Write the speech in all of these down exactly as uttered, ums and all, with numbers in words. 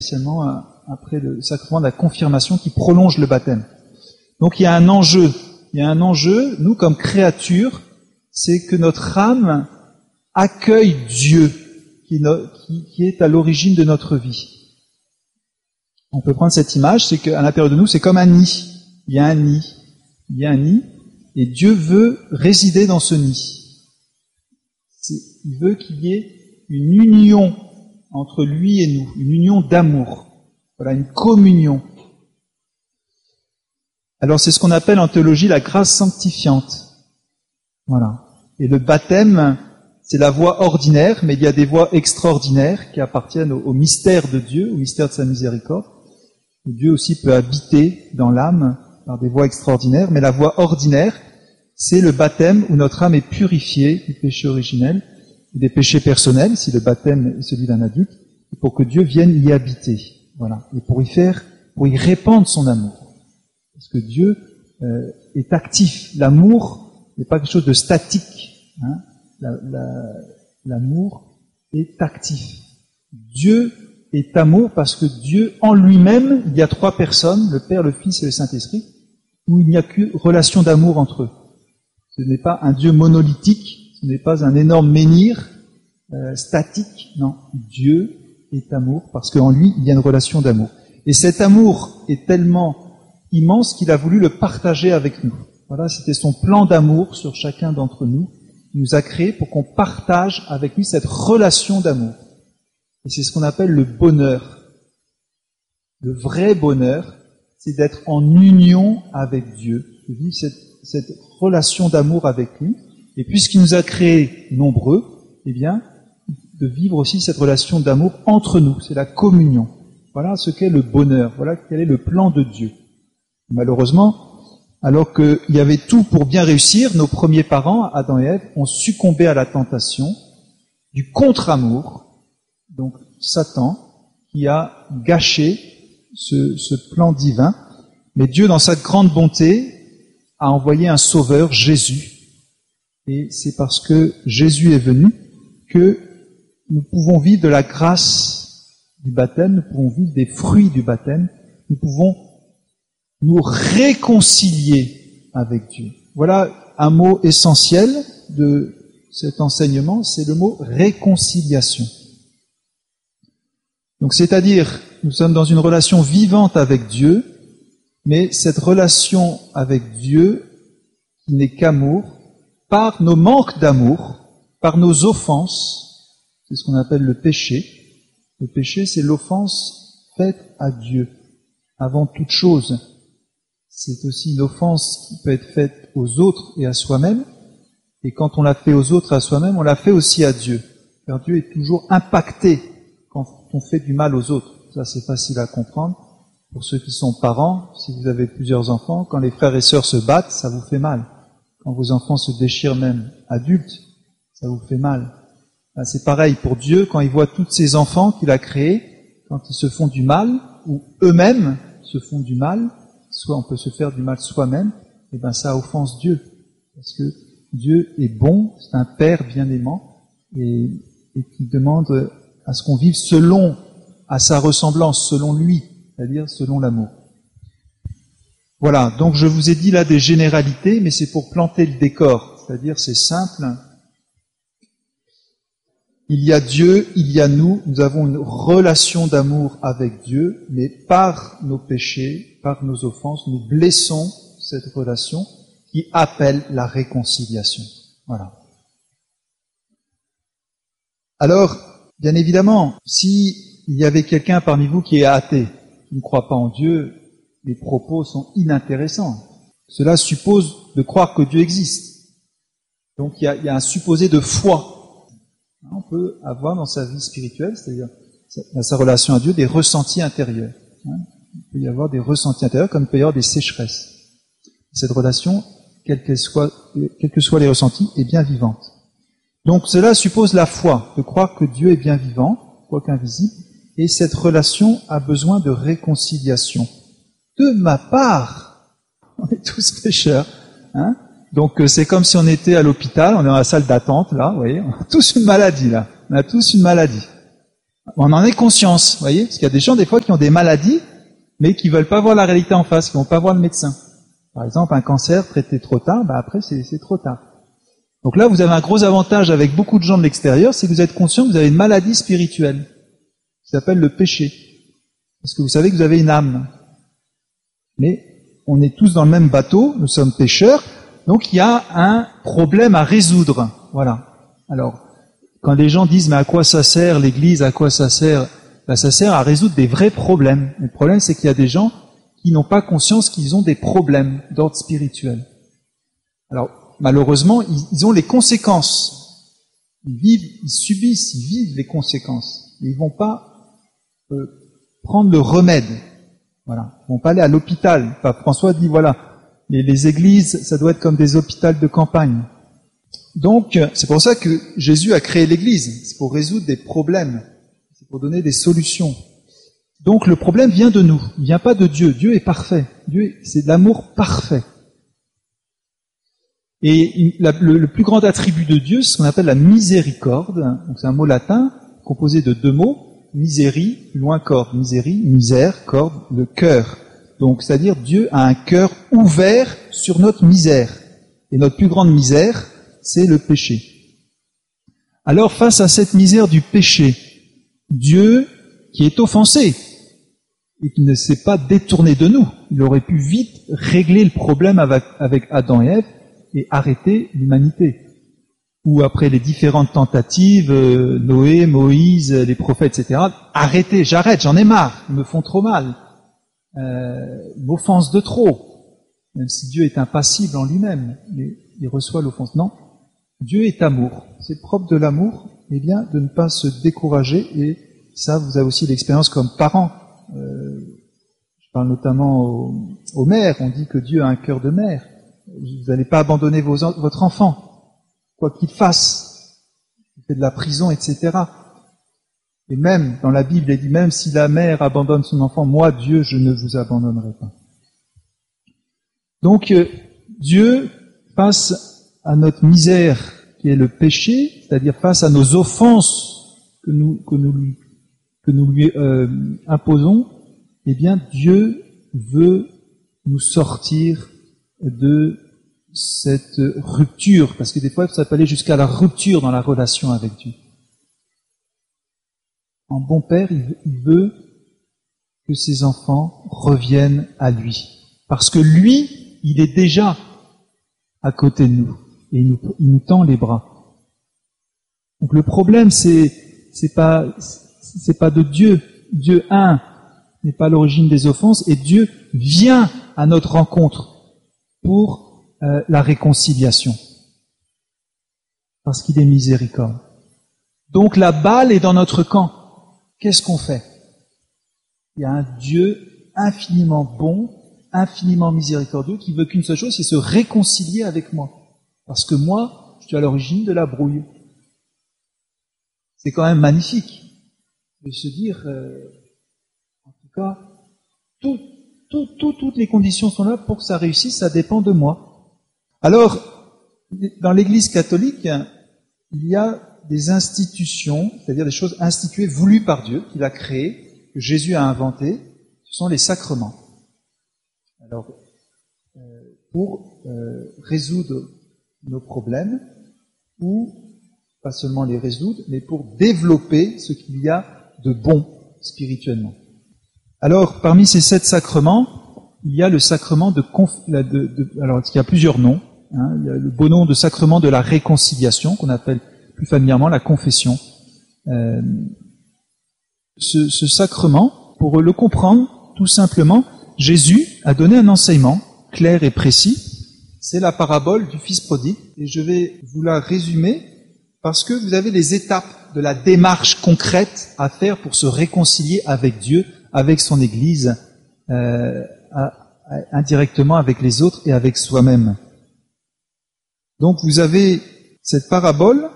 spécialement après le sacrement de la confirmation qui prolonge le baptême. Donc il y a un enjeu. Il y a un enjeu, nous comme créatures, c'est que notre âme accueille Dieu qui, qui, qui est à l'origine de notre vie. On peut prendre cette image, c'est qu'à l'intérieur de nous, c'est comme un nid. Il y a un nid. Il y a un nid, et Dieu veut résider dans ce nid. C'est, il veut qu'il y ait une union entre lui et nous, une union d'amour. Voilà, une communion. Alors c'est ce qu'on appelle en théologie la grâce sanctifiante. Voilà. Et le baptême, c'est la voie ordinaire, mais il y a des voies extraordinaires qui appartiennent au, au mystère de Dieu, au mystère de sa miséricorde. Et Dieu aussi peut habiter dans l'âme par des voies extraordinaires, mais la voie ordinaire, c'est le baptême où notre âme est purifiée du péché originel, des péchés personnels, si le baptême est celui d'un adulte, pour que Dieu vienne y habiter. Voilà. Et pour y faire, pour y répandre son amour. Parce que Dieu euh, est actif. L'amour n'est pas quelque chose de statique. Hein. La, la, l'amour est actif. Dieu est amour parce que Dieu, en lui-même, il y a trois personnes, le Père, le Fils et le Saint-Esprit, où il n'y a qu'une relation d'amour entre eux. Ce n'est pas un Dieu monolithique, ce n'est pas un énorme menhir euh, statique. Non, Dieu est amour parce qu'en lui, il y a une relation d'amour. Et cet amour est tellement immense qu'il a voulu le partager avec nous. Voilà, c'était son plan d'amour sur chacun d'entre nous. Il nous a créés pour qu'on partage avec lui cette relation d'amour. Et c'est ce qu'on appelle le bonheur. Le vrai bonheur, c'est d'être en union avec Dieu, de vivre cette, cette relation d'amour avec lui. Et puisqu'il nous a créés nombreux, eh bien, de vivre aussi cette relation d'amour entre nous. C'est la communion. Voilà ce qu'est le bonheur. Voilà quel est le plan de Dieu. Malheureusement, alors qu'il y avait tout pour bien réussir, nos premiers parents, Adam et Ève, ont succombé à la tentation du contre-amour, donc Satan, qui a gâché ce, ce plan divin. Mais Dieu, dans sa grande bonté, a envoyé un sauveur, Jésus. Et c'est parce que Jésus est venu que nous pouvons vivre de la grâce du baptême, nous pouvons vivre des fruits du baptême, nous pouvons nous réconcilier avec Dieu. Voilà un mot essentiel de cet enseignement, c'est le mot réconciliation. Donc, c'est-à-dire, nous sommes dans une relation vivante avec Dieu, mais cette relation avec Dieu, qui n'est qu'amour, par nos manques d'amour, par nos offenses, c'est ce qu'on appelle le péché. Le péché, c'est l'offense faite à Dieu, avant toute chose. C'est aussi une offense qui peut être faite aux autres et à soi-même. Et quand on la fait aux autres et à soi-même, on la fait aussi à Dieu. Car Dieu est toujours impacté quand on fait du mal aux autres. Ça, c'est facile à comprendre. Pour ceux qui sont parents, si vous avez plusieurs enfants, quand les frères et sœurs se battent, ça vous fait mal. Quand vos enfants se déchirent même adultes, ça vous fait mal. Ben, c'est pareil pour Dieu, quand il voit tous ces enfants qu'il a créés, quand ils se font du mal, ou eux-mêmes se font du mal, soit on peut se faire du mal soi-même, et ben ça offense Dieu. Parce que Dieu est bon, c'est un Père bien aimant, et, et qui demande à ce qu'on vive selon, à sa ressemblance, selon lui, c'est-à-dire selon l'amour. Voilà, donc je vous ai dit là des généralités, mais c'est pour planter le décor, c'est-à-dire c'est simple. Il y a Dieu, il y a nous, nous avons une relation d'amour avec Dieu, mais par nos péchés, par nos offenses, nous blessons cette relation qui appelle la réconciliation. Voilà. Alors, bien évidemment, s'il y avait quelqu'un parmi vous qui est athée, qui ne croit pas en Dieu, les propos sont inintéressants. Cela suppose de croire que Dieu existe. Donc il y a, il y a un supposé de foi. On peut avoir dans sa vie spirituelle, c'est-à-dire dans sa relation à Dieu, des ressentis intérieurs. Il peut y avoir des ressentis intérieurs comme il peut y avoir des sécheresses. Cette relation, quelle qu'elle soit, quels que soient les ressentis, est bien vivante. Donc cela suppose la foi, de croire que Dieu est bien vivant, quoique invisible, et cette relation a besoin de réconciliation. De ma part, on est tous pécheurs, hein. Donc c'est comme si on était à l'hôpital, on est dans la salle d'attente, là, vous voyez, on a tous une maladie, là. On a tous une maladie. On en est conscience, vous voyez, parce qu'il y a des gens des fois qui ont des maladies, mais qui veulent pas voir la réalité en face, qui vont pas voir le médecin. Par exemple, un cancer traité trop tard, bah après c'est, c'est trop tard. Donc là, vous avez un gros avantage avec beaucoup de gens de l'extérieur, c'est que vous êtes conscient que vous avez une maladie spirituelle, qui s'appelle le péché. Parce que vous savez que vous avez une âme. Mais on est tous dans le même bateau, nous sommes pécheurs, donc il y a un problème à résoudre. Voilà. Alors, quand les gens disent, mais à quoi ça sert l'Église, à quoi ça sert, ben, ça sert à résoudre des vrais problèmes. Le problème, c'est qu'il y a des gens qui n'ont pas conscience qu'ils ont des problèmes d'ordre spirituel. Alors, malheureusement, ils, ils ont les conséquences. Ils vivent, ils subissent, ils vivent les conséquences. Mais ils vont pas euh, prendre le remède. Voilà. Ils vont pas aller à l'hôpital. Enfin, François dit, voilà, les, les églises, ça doit être comme des hôpitaux de campagne. Donc, c'est pour ça que Jésus a créé l'Église. C'est pour résoudre des problèmes. C'est pour donner des solutions. Donc, le problème vient de nous. Il vient pas de Dieu. Dieu est parfait. Dieu, c'est de l'amour parfait. Et la, le, le plus grand attribut de Dieu, c'est ce qu'on appelle la miséricorde. Donc, c'est un mot latin composé de deux mots. Misérie, plus loin corde. Misérie, misère, corde, le cœur. Donc, c'est-à-dire Dieu a un cœur ouvert sur notre misère. Et notre plus grande misère, c'est le péché. Alors, face à cette misère du péché, Dieu, qui est offensé, et qui ne s'est pas détourné de nous, il aurait pu vite régler le problème avec, avec Adam et Ève et arrêter l'humanité. Ou après les différentes tentatives, euh, Noé, Moïse, les prophètes, et cetera, arrêtez, j'arrête, j'en ai marre, ils me font trop mal, euh, ils m'offensent de trop, même si Dieu est impassible en lui-même, mais il reçoit l'offense. Non, Dieu est amour. C'est propre de l'amour, eh bien, de ne pas se décourager, et ça, vous avez aussi l'expérience comme parent. Euh, je parle notamment aux, aux mères, on dit que Dieu a un cœur de mère. Vous n'allez pas abandonner vos, votre enfant, quoi qu'il fasse. Il fait de la prison, et cetera. Et même, dans la Bible, il dit, même si la mère abandonne son enfant, moi, Dieu, je ne vous abandonnerai pas. Donc, euh, Dieu, face à notre misère qui est le péché, c'est-à-dire face à nos offenses que nous, que nous lui, que nous lui euh, imposons, eh bien Dieu veut nous sortir de cette rupture, parce que des fois ça peut aller jusqu'à la rupture dans la relation avec Dieu. En bon père, il veut que ses enfants reviennent à lui, parce que lui, il est déjà à côté de nous. Et il nous, il nous tend les bras. Donc le problème, c'est, c'est pas, c'est pas de Dieu. Dieu un n'est pas l'origine des offenses, et Dieu vient à notre rencontre pour euh, la réconciliation. Parce qu'il est miséricorde. Donc la balle est dans notre camp. Qu'est-ce qu'on fait? Il y a un Dieu infiniment bon, infiniment miséricordieux, qui veut qu'une seule chose, c'est se réconcilier avec moi. Parce que moi, je suis à l'origine de la brouille. C'est quand même magnifique de se dire, euh, en tout cas, tout, tout, tout, toutes les conditions sont là pour que ça réussisse, ça dépend de moi. Alors, dans l'Église catholique, il y a des institutions, c'est-à-dire des choses instituées, voulues par Dieu, qu'il a créées, que Jésus a inventées, ce sont les sacrements. Alors, euh, pour euh, résoudre nos problèmes, ou pas seulement les résoudre, mais pour développer ce qu'il y a de bon spirituellement. Alors, parmi ces sept sacrements, il y a le sacrement de, conf... de, de alors il y a plusieurs noms. Hein, il y a le beau nom de sacrement de la réconciliation, qu'on appelle plus familièrement la confession. Euh, ce, ce sacrement, pour le comprendre, tout simplement, Jésus a donné un enseignement clair et précis. C'est la parabole du fils prodigue, et je vais vous la résumer parce que vous avez les étapes de la démarche concrète à faire pour se réconcilier avec Dieu, avec son Église, euh, à, à, indirectement avec les autres et avec soi-même. Donc vous avez cette parabole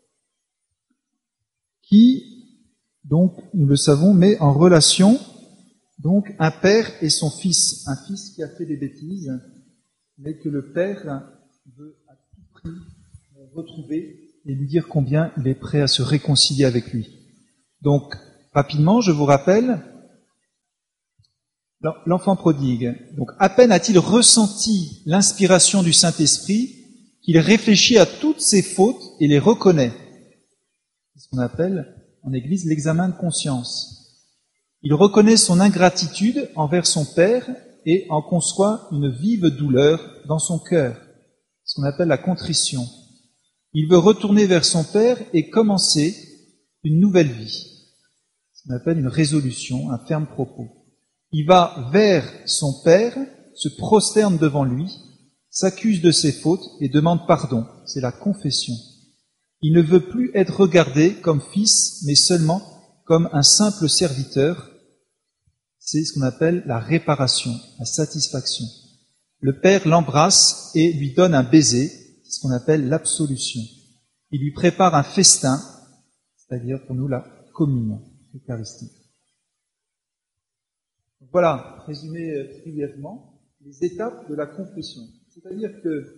qui, donc nous le savons, met en relation donc un père et son fils, un fils qui a fait des bêtises, mais que le père veut à tout prix retrouver et lui dire combien il est prêt à se réconcilier avec lui. Donc, Rapidement, je vous rappelle l'enfant prodigue. Donc, à peine a-t-il ressenti l'inspiration du Saint-Esprit qu'il réfléchit à toutes ses fautes et les reconnaît. C'est ce qu'on appelle en Église l'examen de conscience. Il reconnaît son ingratitude envers son Père et en conçoit une vive douleur dans son cœur, ce qu'on appelle la contrition. Il veut retourner vers son Père et commencer une nouvelle vie, ce qu'on appelle une résolution, un ferme propos. Il va vers son Père, se prosterne devant lui, s'accuse de ses fautes et demande pardon. C'est la confession. Il ne veut plus être regardé comme fils, mais seulement comme un simple serviteur. C'est ce qu'on appelle la réparation, la satisfaction. Le Père l'embrasse et lui donne un baiser, c'est ce qu'on appelle l'absolution. Il lui prépare un festin, c'est-à-dire pour nous la communion eucharistique. Voilà, résumé brièvement, les étapes de la confession. C'est-à-dire que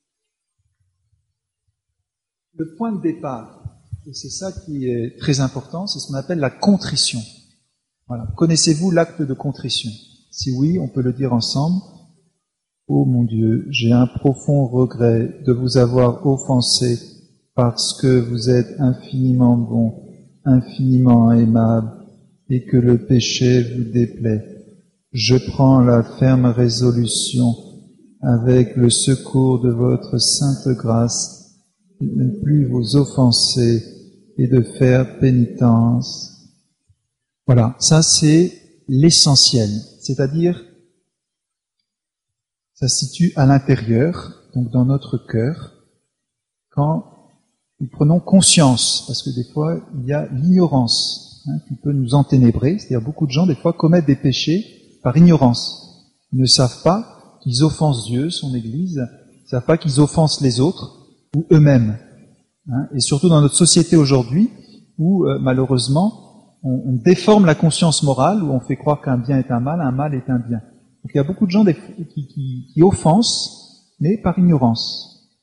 le point de départ, et c'est ça qui est très important, c'est ce qu'on appelle la contrition. Voilà. Connaissez-vous l'acte de contrition? Si oui, on peut le dire ensemble. Ô mon Dieu, j'ai un profond regret de vous avoir offensé parce que vous êtes infiniment bon, infiniment aimable et que le péché vous déplaît. Je prends la ferme résolution, avec le secours de votre sainte grâce, de ne plus vous offenser et de faire pénitence. Voilà, ça c'est l'essentiel, c'est-à-dire ça se situe à l'intérieur, donc dans notre cœur, quand nous prenons conscience, parce que des fois il y a l'ignorance hein, qui peut nous enténébrer, c'est-à-dire beaucoup de gens des fois commettent des péchés par ignorance. Ils ne savent pas qu'ils offensent Dieu, son Église, ils ne savent pas qu'ils offensent les autres ou eux-mêmes. Hein, et surtout dans notre société aujourd'hui, où euh, malheureusement on, on déforme la conscience morale, où on fait croire qu'un bien est un mal, un mal est un bien. Donc il y a beaucoup de gens qui, qui, qui offensent, mais par ignorance.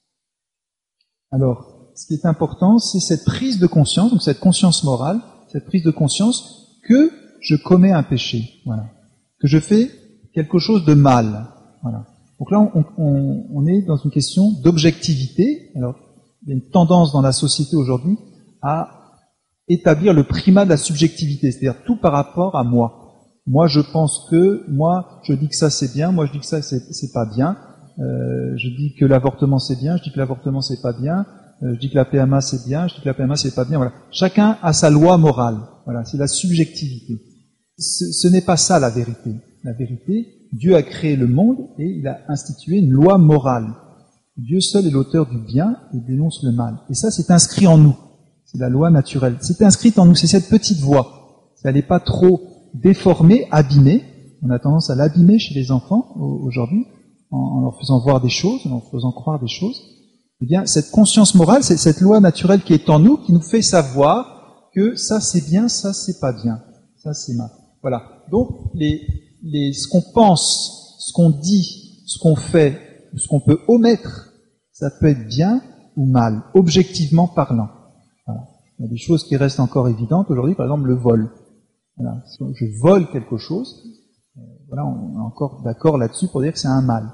Alors, ce qui est important, c'est cette prise de conscience, donc cette conscience morale, cette prise de conscience que je commets un péché, voilà, que je fais quelque chose de mal. Voilà. Donc là, on, on, on est dans une question d'objectivité. Alors, il y a une tendance dans la société aujourd'hui à établir le primat de la subjectivité, c'est-à-dire tout par rapport à moi. Moi, je pense que, moi, je dis que ça c'est bien, moi je dis que ça c'est, c'est pas bien, euh, je dis que l'avortement c'est bien, je dis que l'avortement c'est pas bien, euh, je dis que la P M A c'est bien, je dis que la P M A c'est pas bien, voilà. Chacun a sa loi morale, voilà, c'est la subjectivité. Ce, ce n'est pas ça la vérité. La vérité, Dieu a créé le monde et il a institué une loi morale. Dieu seul est l'auteur du bien et dénonce le mal. Et ça, c'est inscrit en nous. C'est la loi naturelle. C'est inscrit en nous, c'est cette petite voix. Elle n'est pas trop déformée, abîmée. On a tendance à l'abîmer chez les enfants aujourd'hui, en leur faisant voir des choses, en leur faisant croire des choses. Eh bien, cette conscience morale, c'est cette loi naturelle qui est en nous, qui nous fait savoir que ça c'est bien, ça c'est pas bien, ça c'est mal. Voilà. Donc, les, les, ce qu'on pense, ce qu'on dit, ce qu'on fait, ce qu'on peut omettre, ça peut être bien ou mal, objectivement parlant. Voilà. Il y a des choses qui restent encore évidentes aujourd'hui, par exemple le vol. Voilà. Si je vole quelque chose, euh, voilà, on est encore d'accord là-dessus pour dire que c'est un mal.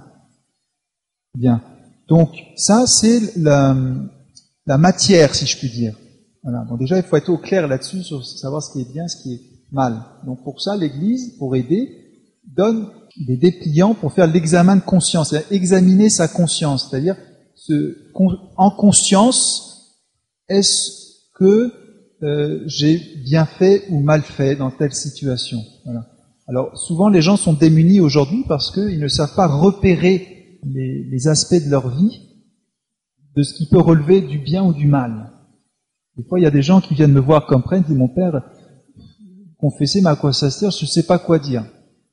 Bien. Donc, ça, c'est la, la matière, si je puis dire. Voilà. Donc déjà, il faut être au clair là-dessus, sur savoir ce qui est bien, ce qui est mal. Donc pour ça, l'Église, pour aider, donne des dépliants pour faire l'examen de conscience, c'est-à-dire examiner sa conscience, c'est-à-dire ce, en conscience, est-ce que euh, j'ai bien fait ou mal fait dans telle situation. Voilà. Alors souvent, les gens sont démunis aujourd'hui parce qu'ils ne savent pas repérer les, les aspects de leur vie, de ce qui peut relever du bien ou du mal. Des fois, il y a des gens qui viennent me voir comme prêtre, disent, mon père, confesser, mais à quoi ça sert? Je ne sais pas quoi dire.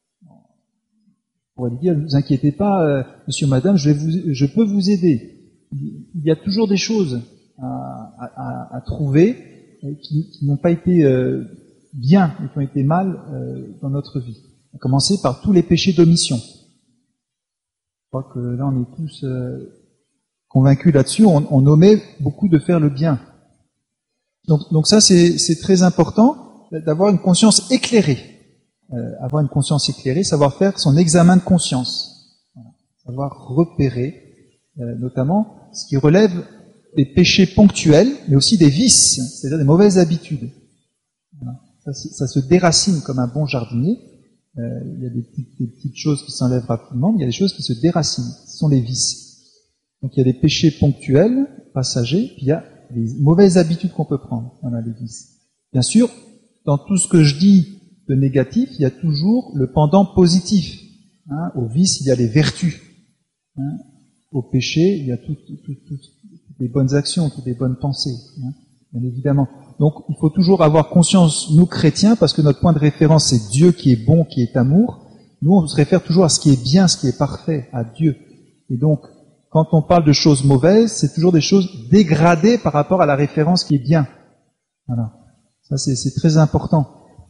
On pourrait lui dire, ne vous inquiétez pas, euh, monsieur, madame, je, vais vous, je peux vous aider. Il y a toujours des choses à, à, à trouver qui, qui n'ont pas été euh, bien, mais qui ont été mal euh, dans notre vie. À commencer par tous les péchés d'omission. Je crois que là, on est tous euh, convaincus là-dessus. On, on omet beaucoup de faire le bien. Donc, donc ça, c'est, c'est très important. d'avoir une conscience éclairée. Euh, avoir une conscience éclairée, savoir faire son examen de conscience. Voilà. Savoir repérer, euh, notamment, ce qui relève des péchés ponctuels, mais aussi des vices, c'est-à-dire des mauvaises habitudes. Voilà. Ça, ça se déracine comme un bon jardinier. Euh, il y a des petites, des petites choses qui s'enlèvent rapidement, mais il y a des choses qui se déracinent. Ce sont les vices. Donc il y a des péchés ponctuels, passagers, puis il y a des mauvaises habitudes qu'on peut prendre. Voilà, les vices. Bien sûr, dans tout ce que je dis de négatif, il y a toujours le pendant positif. Hein, au vice, il y a les vertus. Hein, au péché, il y a tout, tout, tout, tout, toutes les bonnes actions, toutes les bonnes pensées. Hein, bien évidemment. Donc, il faut toujours avoir conscience, nous chrétiens, parce que notre point de référence, c'est Dieu qui est bon, qui est amour. Nous, on se réfère toujours à ce qui est bien, ce qui est parfait, à Dieu. Et donc, quand on parle de choses mauvaises, c'est toujours des choses dégradées par rapport à la référence qui est bien. Voilà. Ça, c'est, c'est très important.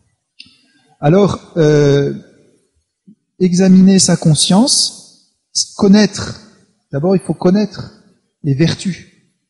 Alors, euh, examiner sa conscience, connaître. D'abord, il faut connaître les vertus.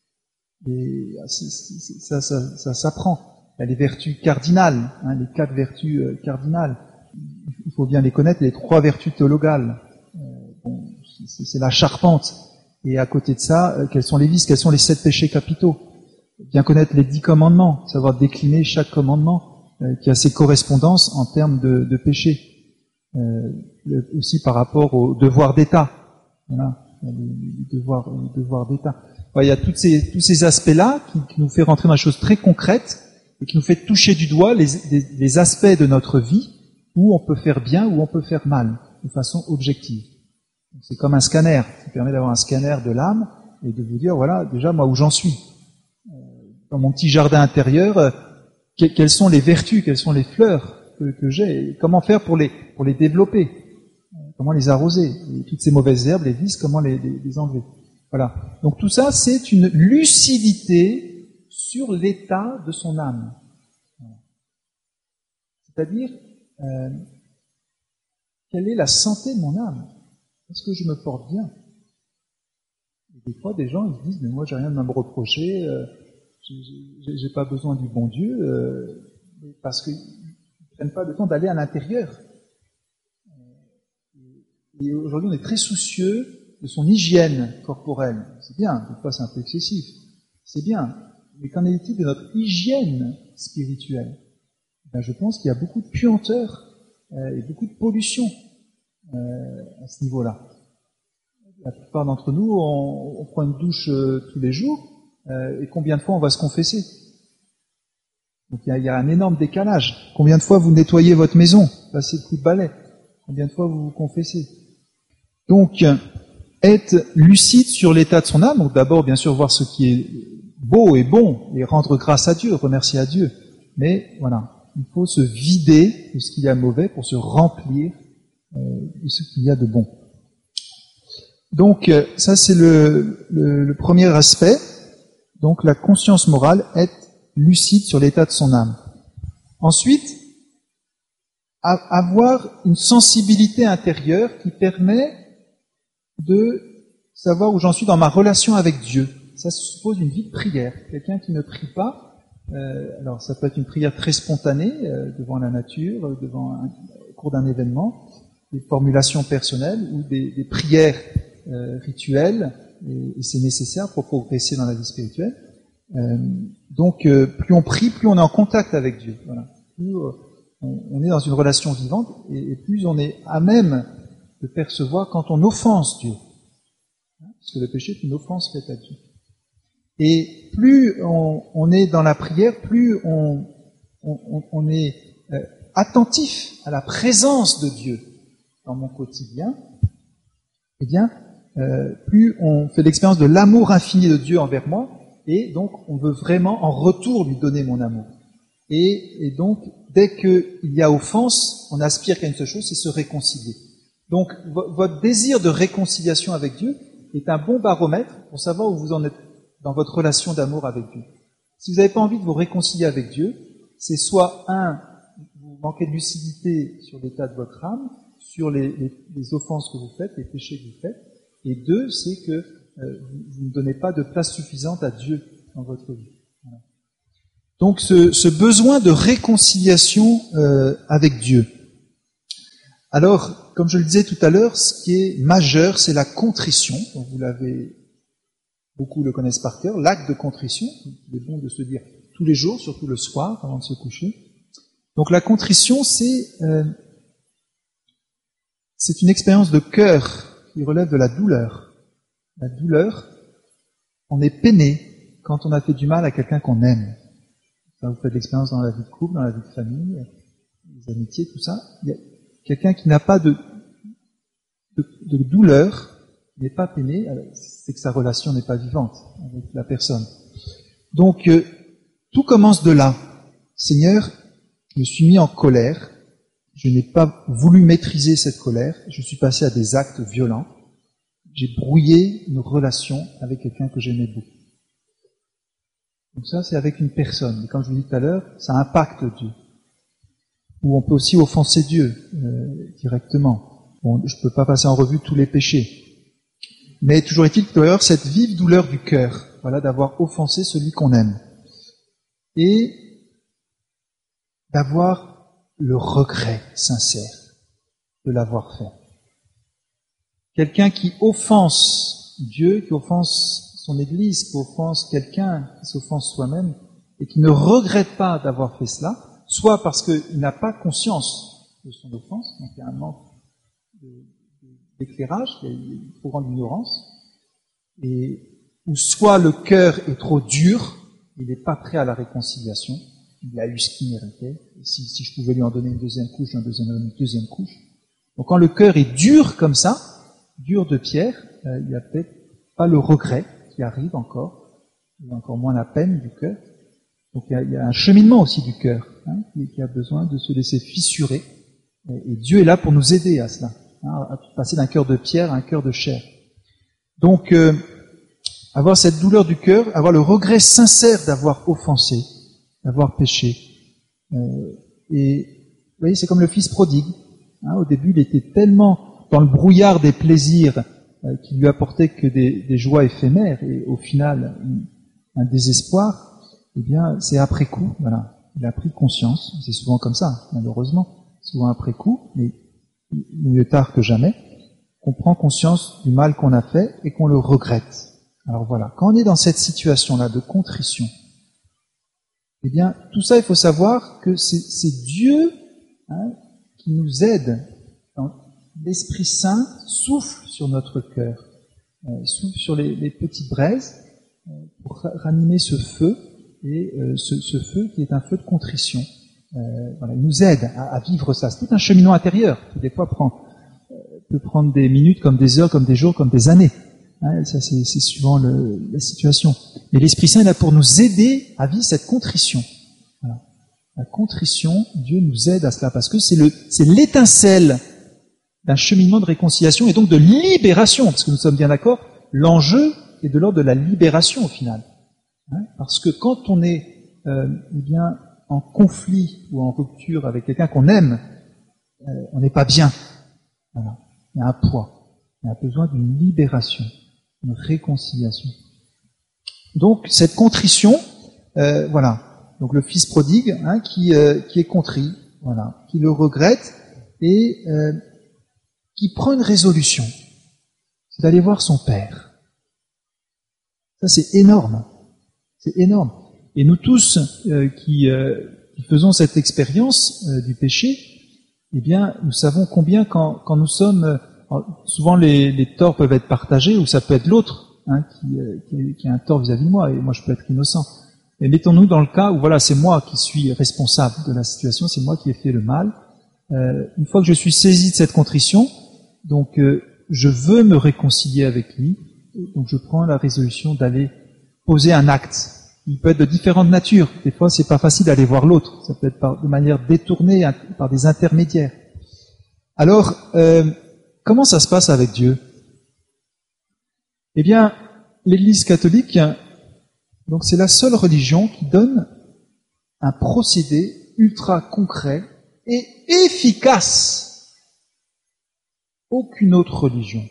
Et ça, ça, ça, ça s'apprend. Il y a les vertus cardinales, hein, les quatre vertus euh, cardinales. Il faut bien les connaître, les trois vertus théologales. Euh, bon, c'est, c'est la charpente. Et à côté de ça, euh, quels sont les vices, quels sont les sept péchés capitaux. Bien connaître les dix commandements, savoir décliner chaque commandement euh, qui a ses correspondances en termes de, de péché. Euh, aussi par rapport au devoir d'État. Voilà, les devoirs, les devoirs d'État. Il y a toutes ces, tous ces aspects-là qui, qui nous fait rentrer dans des choses très concrètes et qui nous fait toucher du doigt les, les, les aspects de notre vie où on peut faire bien, où on peut faire mal, de façon objective. Donc c'est comme un scanner, ça permet d'avoir un scanner de l'âme et de vous dire, voilà, déjà moi où j'en suis. Dans mon petit jardin intérieur, quelles sont les vertus, quelles sont les fleurs que, que j'ai, et comment faire pour les, pour les développer, comment les arroser, et toutes ces mauvaises herbes, les vices, comment les, les, les enlever. Voilà. Donc tout ça, c'est une lucidité sur l'état de son âme. C'est-à-dire, euh, quelle est la santé de mon âme? Est-ce que je me porte bien? Et des fois, des gens ils se disent, mais moi, j'ai rien à me reprocher, euh, j'ai, j'ai pas besoin du bon Dieu, euh, parce qu'ils ne prennent pas le temps d'aller à l'intérieur. Et aujourd'hui, on est très soucieux de son hygiène corporelle. C'est bien, des fois c'est un peu excessif. C'est bien. Mais qu'en est-il de notre hygiène spirituelle? Ben, je pense qu'il y a beaucoup de puanteur euh, et beaucoup de pollution euh, à ce niveau-là. La plupart d'entre nous, on, on prend une douche euh, tous les jours, euh, et combien de fois on va se confesser? Donc il y, a, il y a un énorme décalage. Combien de fois vous nettoyez votre maison, passez le coup de balai? Combien de fois vous vous confessez? Donc, être lucide sur l'état de son âme, donc d'abord bien sûr voir ce qui est beau et bon, et rendre grâce à Dieu, remercier à Dieu. Mais voilà, il faut se vider de ce qu'il y a de mauvais pour se remplir euh, de ce qu'il y a de bon. Donc ça c'est le, le, le premier aspect. Donc la conscience morale, être lucide sur l'état de son âme. Ensuite, avoir une sensibilité intérieure qui permet de savoir où j'en suis dans ma relation avec Dieu. Ça suppose une vie de prière. Quelqu'un qui ne prie pas, euh, alors ça peut être une prière très spontanée, euh, devant la nature, devant un, au cours d'un événement, des formulations personnelles ou des, des prières euh, rituelles, et, et c'est nécessaire pour progresser dans la vie spirituelle. Euh, donc, euh, plus on prie, plus on est en contact avec Dieu. Voilà. Plus euh, on, on est dans une relation vivante, et, et plus on est à même de percevoir quand on offense Dieu. Parce que le péché est une offense faite à Dieu. Et plus on, on est dans la prière, plus on, on, on est euh, attentif à la présence de Dieu dans mon quotidien, eh bien, euh, plus on fait l'expérience de l'amour infini de Dieu envers moi, et donc on veut vraiment en retour lui donner mon amour. Et, et donc, dès qu'il y a offense, on aspire qu'à une seule chose, c'est se réconcilier. Donc, votre désir de réconciliation avec Dieu est un bon baromètre pour savoir où vous en êtes dans votre relation d'amour avec Dieu. Si vous n'avez pas envie de vous réconcilier avec Dieu, c'est soit, un, vous manquez de lucidité sur l'état de votre âme, sur les, les, les offenses que vous faites, les péchés que vous faites, et deux, c'est que euh, vous, vous ne donnez pas de place suffisante à Dieu dans votre vie. Voilà. Donc ce, ce besoin de réconciliation euh, avec Dieu. Alors, comme je le disais tout à l'heure, ce qui est majeur, c'est la contrition. Donc vous l'avez, beaucoup le connaissent par cœur, l'acte de contrition. Il est bon de se dire tous les jours, surtout le soir, avant de se coucher. Donc la contrition, c'est euh, c'est une expérience de cœur qui relève de la douleur. La douleur, on est peiné quand on a fait du mal à quelqu'un qu'on aime. Ça, vous faites l'expérience dans la vie de couple, dans la vie de famille, les amitiés, tout ça. Il y a quelqu'un qui n'a pas de, de, de douleur, n'est pas peiné, c'est que sa relation n'est pas vivante avec la personne. Donc, euh, tout commence de là. Seigneur, je me suis mis en colère, je n'ai pas voulu maîtriser cette colère, je suis passé à des actes violents, j'ai brouillé une relation avec quelqu'un que j'aimais beaucoup. Donc ça, c'est avec une personne. Et comme je vous l'ai dit tout à l'heure, ça impacte Dieu. Ou on peut aussi offenser Dieu euh, directement. Bon, je ne peux pas passer en revue tous les péchés. Mais toujours est-il que d'ailleurs, cette vive douleur du cœur, voilà, d'avoir offensé celui qu'on aime. Et d'avoir le regret sincère de l'avoir fait. Quelqu'un qui offense Dieu, qui offense son Église, qui offense quelqu'un, qui s'offense soi-même, et qui ne regrette pas d'avoir fait cela, soit parce qu'il n'a pas conscience de son offense, donc il y a un manque d'éclairage, il y a une trop grande ignorance, et, ou soit le cœur est trop dur, il n'est pas prêt à la réconciliation, il a eu ce qu'il méritait, et si, si je pouvais lui en donner une deuxième couche, je lui en donnerais une deuxième couche. Donc quand le cœur est dur comme ça, dur de pierre, euh, il n'y a peut-être pas le regret qui arrive encore, il y a encore moins la peine du cœur. Donc il y a, il y a un cheminement aussi du cœur, hein, qui, qui a besoin de se laisser fissurer, et, et Dieu est là pour nous aider à cela, hein, à passer d'un cœur de pierre à un cœur de chair. Donc euh, avoir cette douleur du cœur, avoir le regret sincère d'avoir offensé, d'avoir péché. Euh, et vous voyez, c'est comme le fils prodigue. Hein, au début, il était tellement dans le brouillard des plaisirs euh, qui lui apportaient que des, des joies éphémères, et au final, un désespoir. Eh bien, c'est après coup, voilà. Il a pris conscience, c'est souvent comme ça, malheureusement, souvent après coup, mais mieux tard que jamais, qu'on prend conscience du mal qu'on a fait et qu'on le regrette. Alors voilà, quand on est dans cette situation-là de contrition, eh bien, tout ça, il faut savoir que c'est, c'est Dieu, hein, qui nous aide. L'Esprit Saint souffle sur notre cœur, euh, souffle sur les, les petites braises euh, pour ranimer ce feu, et euh, ce, ce feu qui est un feu de contrition. Euh, voilà, il nous aide à, à vivre ça. C'est tout un cheminement intérieur qui des fois prend, euh, peut prendre des minutes, comme des heures, comme des jours, comme des années. Hein, ça, c'est, c'est suivant le, la situation. Mais l'Esprit Saint est là pour nous aider à vivre cette contrition. Voilà. La contrition, Dieu nous aide à cela, parce que c'est, le, c'est l'étincelle d'un cheminement de réconciliation et donc de libération, parce que nous sommes bien d'accord, l'enjeu est de l'ordre de la libération au final. Hein, parce que quand on est euh, eh bien, en conflit ou en rupture avec quelqu'un qu'on aime, euh, on n'est pas bien. Voilà. Il y a un poids. Il y a besoin d'une libération, d'une réconciliation. Donc cette contrition, euh, voilà. Donc le fils prodigue, hein, qui, euh, qui est contrit, voilà, qui le regrette et euh, qui prend une résolution, c'est d'aller voir son père. Ça c'est énorme. C'est énorme. Et nous tous euh, qui, euh, qui faisons cette expérience euh, du péché, eh bien, nous savons combien quand, quand nous sommes... Euh, souvent, les, les torts peuvent être partagés, ou ça peut être l'autre, hein, qui, euh, qui, qui a un tort vis-à-vis de moi, et moi je peux être innocent. Mais mettons-nous dans le cas où, voilà, c'est moi qui suis responsable de la situation, c'est moi qui ai fait le mal. Euh, une fois que je suis saisi de cette contrition, donc euh, je veux me réconcilier avec lui, donc je prends la résolution d'aller poser un acte. Il peut être de différentes natures. Des fois, c'est pas facile d'aller voir l'autre. Ça peut être par, de manière détournée, par des intermédiaires. Alors, euh, comment ça se passe avec Dieu ? Eh bien, l'Église catholique, donc c'est la seule religion qui donne un procédé ultra concret et efficace. Aucune autre religion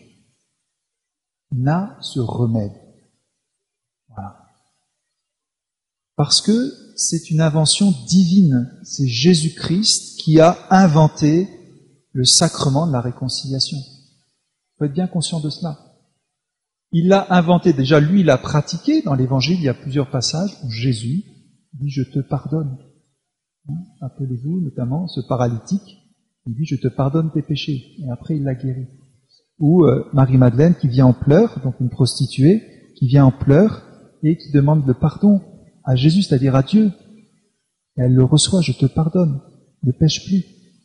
n'a ce remède. Voilà. Parce que c'est une invention divine. C'est Jésus-Christ qui a inventé le sacrement de la réconciliation. Il faut être bien conscient de cela. Il l'a inventé, déjà lui il l'a pratiqué. Dans l'Évangile, il y a plusieurs passages où Jésus dit « je te pardonne ». Rappelez-vous notamment ce paralytique, il dit « je te pardonne tes péchés ». Et après il l'a guéri. Ou euh, Marie-Madeleine qui vient en pleurs, donc une prostituée, qui vient en pleurs et qui demande le pardon à Jésus, c'est-à-dire à Dieu. Et elle le reçoit, je te pardonne, ne pêche plus.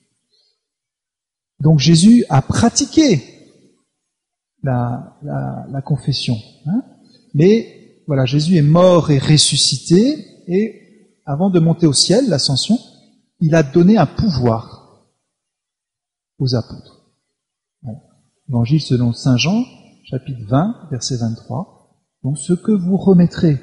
Donc Jésus a pratiqué la, la, la confession. Hein, mais voilà, Jésus est mort et ressuscité, et avant de monter au ciel, l'ascension, il a donné un pouvoir aux apôtres. Voilà. Évangile selon saint Jean, chapitre vingt, verset vingt-trois. Donc ce que vous remettrez,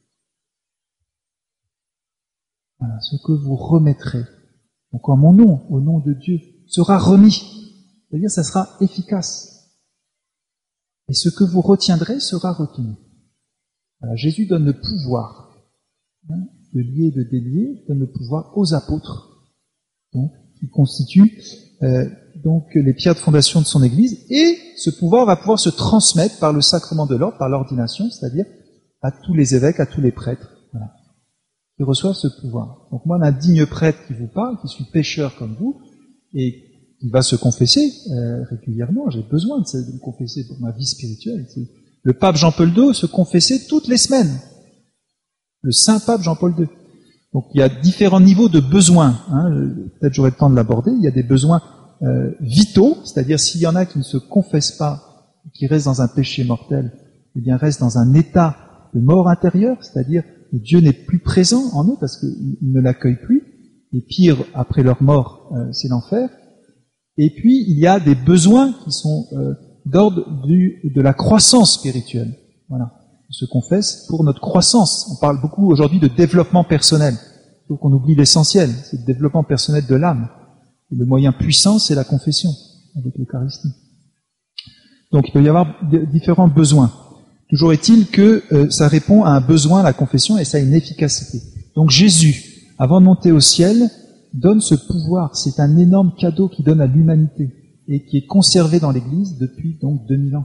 voilà, ce que vous remettrez, donc en mon nom, au nom de Dieu, sera remis. C'est-à-dire, ça sera efficace. Et ce que vous retiendrez sera retenu. Voilà, Jésus donne le pouvoir, hein, de lier et de délier, donne le pouvoir aux apôtres, donc, qui constituent euh, donc les pierres de fondation de son Église, et ce pouvoir va pouvoir se transmettre par le sacrement de l'ordre, par l'ordination, c'est-à-dire à tous les évêques, à tous les prêtres, voilà, qui reçoivent ce pouvoir. Donc moi, un digne prêtre qui vous parle, qui suis pécheur comme vous, et qui va se confesser euh, régulièrement, j'ai besoin de, de me confesser pour ma vie spirituelle. Le pape Jean-Paul deux se confessait toutes les semaines. Le saint pape Jean-Paul deux. Donc il y a différents niveaux de besoins. Hein, peut-être j'aurai le temps de l'aborder. Il y a des besoins euh, vitaux, c'est-à-dire s'il y en a qui ne se confessent pas, qui restent dans un péché mortel, eh bien restent dans un état de mort intérieure, c'est-à-dire que Dieu n'est plus présent en eux parce qu'ils ne l'accueillent plus. Et pire, après leur mort, euh, c'est l'enfer. Et puis, il y a des besoins qui sont euh, d'ordre du, de la croissance spirituelle. Voilà. On se confesse pour notre croissance. On parle beaucoup aujourd'hui de développement personnel. Il faut qu'on oublie l'essentiel, c'est le développement personnel de l'âme. Et le moyen puissant, c'est la confession, avec l'Eucharistie. Donc, il peut y avoir d- différents besoins. Toujours est-il que euh, ça répond à un besoin, la confession, et ça a une efficacité. Donc, Jésus, avant de monter au ciel, donne ce pouvoir. C'est un énorme cadeau qu'il donne à l'humanité et qui est conservé dans l'Église depuis donc deux mille ans.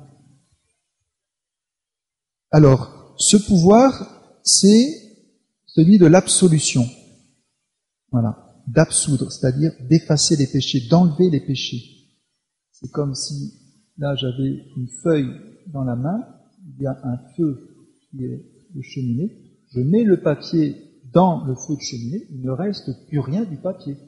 Alors, ce pouvoir, c'est celui de l'absolution. Voilà, d'absoudre, c'est-à-dire d'effacer les péchés, d'enlever les péchés. C'est comme si, là, j'avais une feuille dans la main, il y a un feu qui est de cheminée, je mets le papier dans le feu de cheminée, il ne reste plus rien du papier.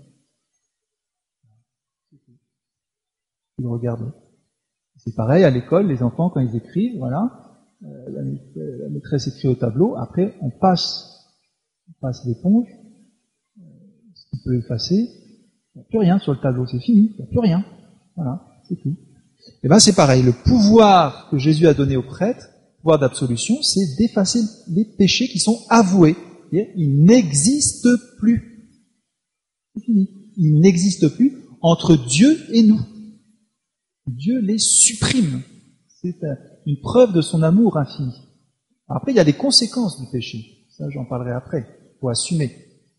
Vous regardez. C'est pareil à l'école, les enfants, quand ils écrivent, voilà, euh, la, la maîtresse écrit au tableau, après on passe, on passe l'éponge, euh, ce qui peut effacer, il n'y a plus rien sur le tableau, c'est fini, il n'y a plus rien. Voilà, c'est tout. Et bien c'est pareil, le pouvoir que Jésus a donné aux prêtres, le pouvoir d'absolution, c'est d'effacer les péchés qui sont avoués. Il n'existe plus. C'est fini. Il n'existe plus entre Dieu et nous. Dieu les supprime. C'est une preuve de son amour infini. Après, il y a les conséquences du péché. Ça, j'en parlerai après. Il faut assumer.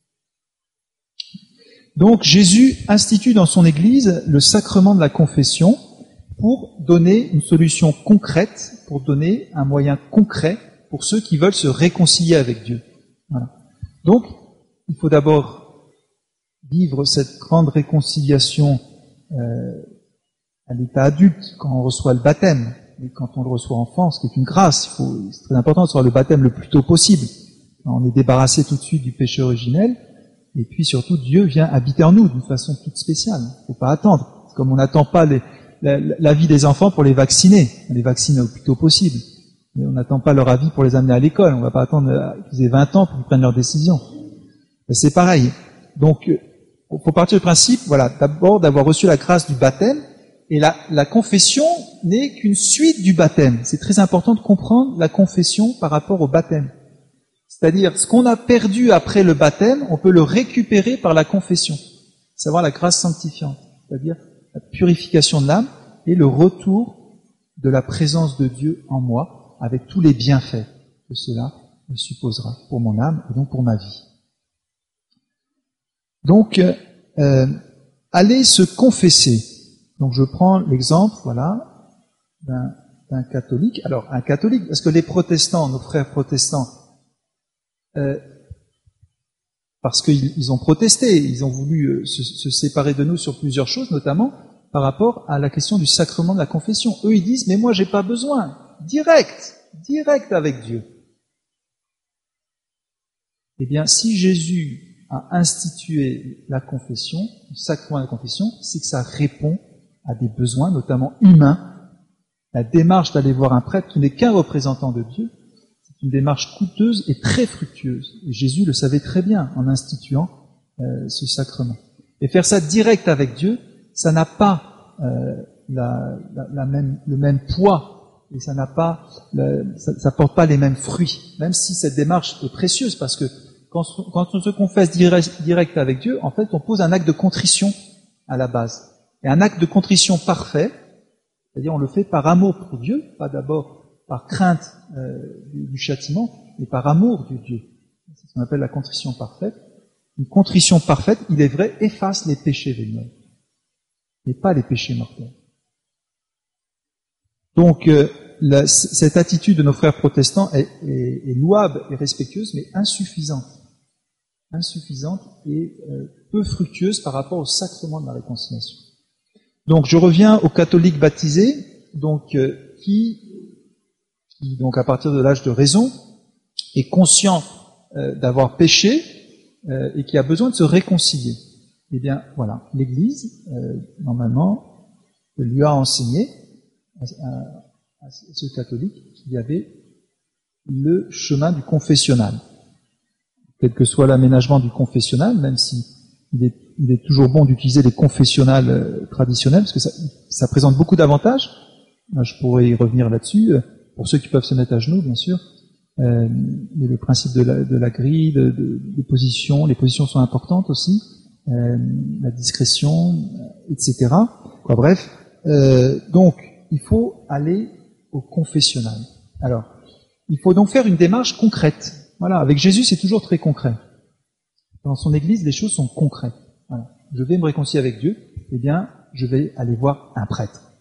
Donc, Jésus institue dans son Église le sacrement de la confession pour donner une solution concrète, pour donner un moyen concret pour ceux qui veulent se réconcilier avec Dieu. Voilà. Donc, il faut d'abord vivre cette grande réconciliation euh, à l'état adulte, quand on reçoit le baptême, et quand on le reçoit enfant, ce qui est une grâce. Il faut, c'est très important de recevoir le baptême le plus tôt possible. On est débarrassé tout de suite du péché originel, et puis surtout Dieu vient habiter en nous d'une façon toute spéciale. Il ne faut pas attendre. C'est comme on n'attend pas les, la, la vie des enfants pour les vacciner. On les vaccine au plus tôt possible. Mais on n'attend pas leur avis pour les amener à l'école. On ne va pas attendre qu'ils aient vingt ans pour qu'ils prennent leurs décisions. Mais c'est pareil. Donc, il faut partir du principe, voilà, d'abord d'avoir reçu la grâce du baptême, et la, la confession n'est qu'une suite du baptême. C'est très important de comprendre la confession par rapport au baptême. C'est-à-dire, ce qu'on a perdu après le baptême, on peut le récupérer par la confession. Savoir la grâce sanctifiante. C'est-à-dire la purification de l'âme et le retour de la présence de Dieu en moi, avec tous les bienfaits que cela me supposera pour mon âme et donc pour ma vie. Donc, euh, aller se confesser. Donc, je prends l'exemple, voilà, d'un, d'un catholique. Alors, un catholique, parce que les protestants, nos frères protestants, euh, parce qu'ils ils ont protesté, ils ont voulu se, se séparer de nous sur plusieurs choses, notamment par rapport à la question du sacrement de la confession. Eux, ils disent, mais moi, j'ai pas besoin. Direct, direct avec Dieu. Eh bien, si Jésus a institué la confession, le sacrement de la confession, c'est que ça répond à des besoins, notamment humains. La démarche d'aller voir un prêtre qui n'est qu'un représentant de Dieu, c'est une démarche coûteuse et très fructueuse. Et Jésus le savait très bien en instituant euh, ce sacrement. Et faire ça direct avec Dieu, ça n'a pas euh, la, la, la même, le même poids et ça n'a pas, le, ça, ça porte pas les mêmes fruits. Même si cette démarche est précieuse, parce que quand, quand on se confesse direct, direct avec Dieu, en fait, on pose un acte de contrition à la base. Et un acte de contrition parfait, c'est-à-dire on le fait par amour pour Dieu, pas d'abord par crainte euh, du, du châtiment, mais par amour de Dieu. C'est ce qu'on appelle la contrition parfaite. Une contrition parfaite, il est vrai, efface les péchés véniels, mais pas les péchés mortels. Donc, euh, la, cette attitude de nos frères protestants est, est, est louable et respectueuse, mais insuffisante. Insuffisante et euh, peu fructueuse par rapport au sacrement de la réconciliation. Donc, je reviens aux catholiques baptisés, donc euh, qui, qui, donc à partir de l'âge de raison, est conscient euh, d'avoir péché euh, et qui a besoin de se réconcilier. Eh bien, voilà, l'Église, euh, normalement, lui a enseigné à, à, à ce catholique qu'il y avait le chemin du confessionnal. Quel que soit l'aménagement du confessionnal, même si il est, il est toujours bon d'utiliser les confessionnals euh, traditionnels, parce que ça, ça présente beaucoup d'avantages. Je pourrais y revenir là-dessus, euh, pour ceux qui peuvent se mettre à genoux, bien sûr. Euh, mais le principe de la, de la grille, de, de, des positions, les positions sont importantes aussi. Euh, la discrétion, et cetera. Quoi, bref, euh, donc il faut aller au confessionnal. Alors, il faut donc faire une démarche concrète. Voilà, avec Jésus, c'est toujours très concret. Dans son Église, les choses sont concrètes. Voilà. Je vais me réconcilier avec Dieu, eh bien, je vais aller voir un prêtre.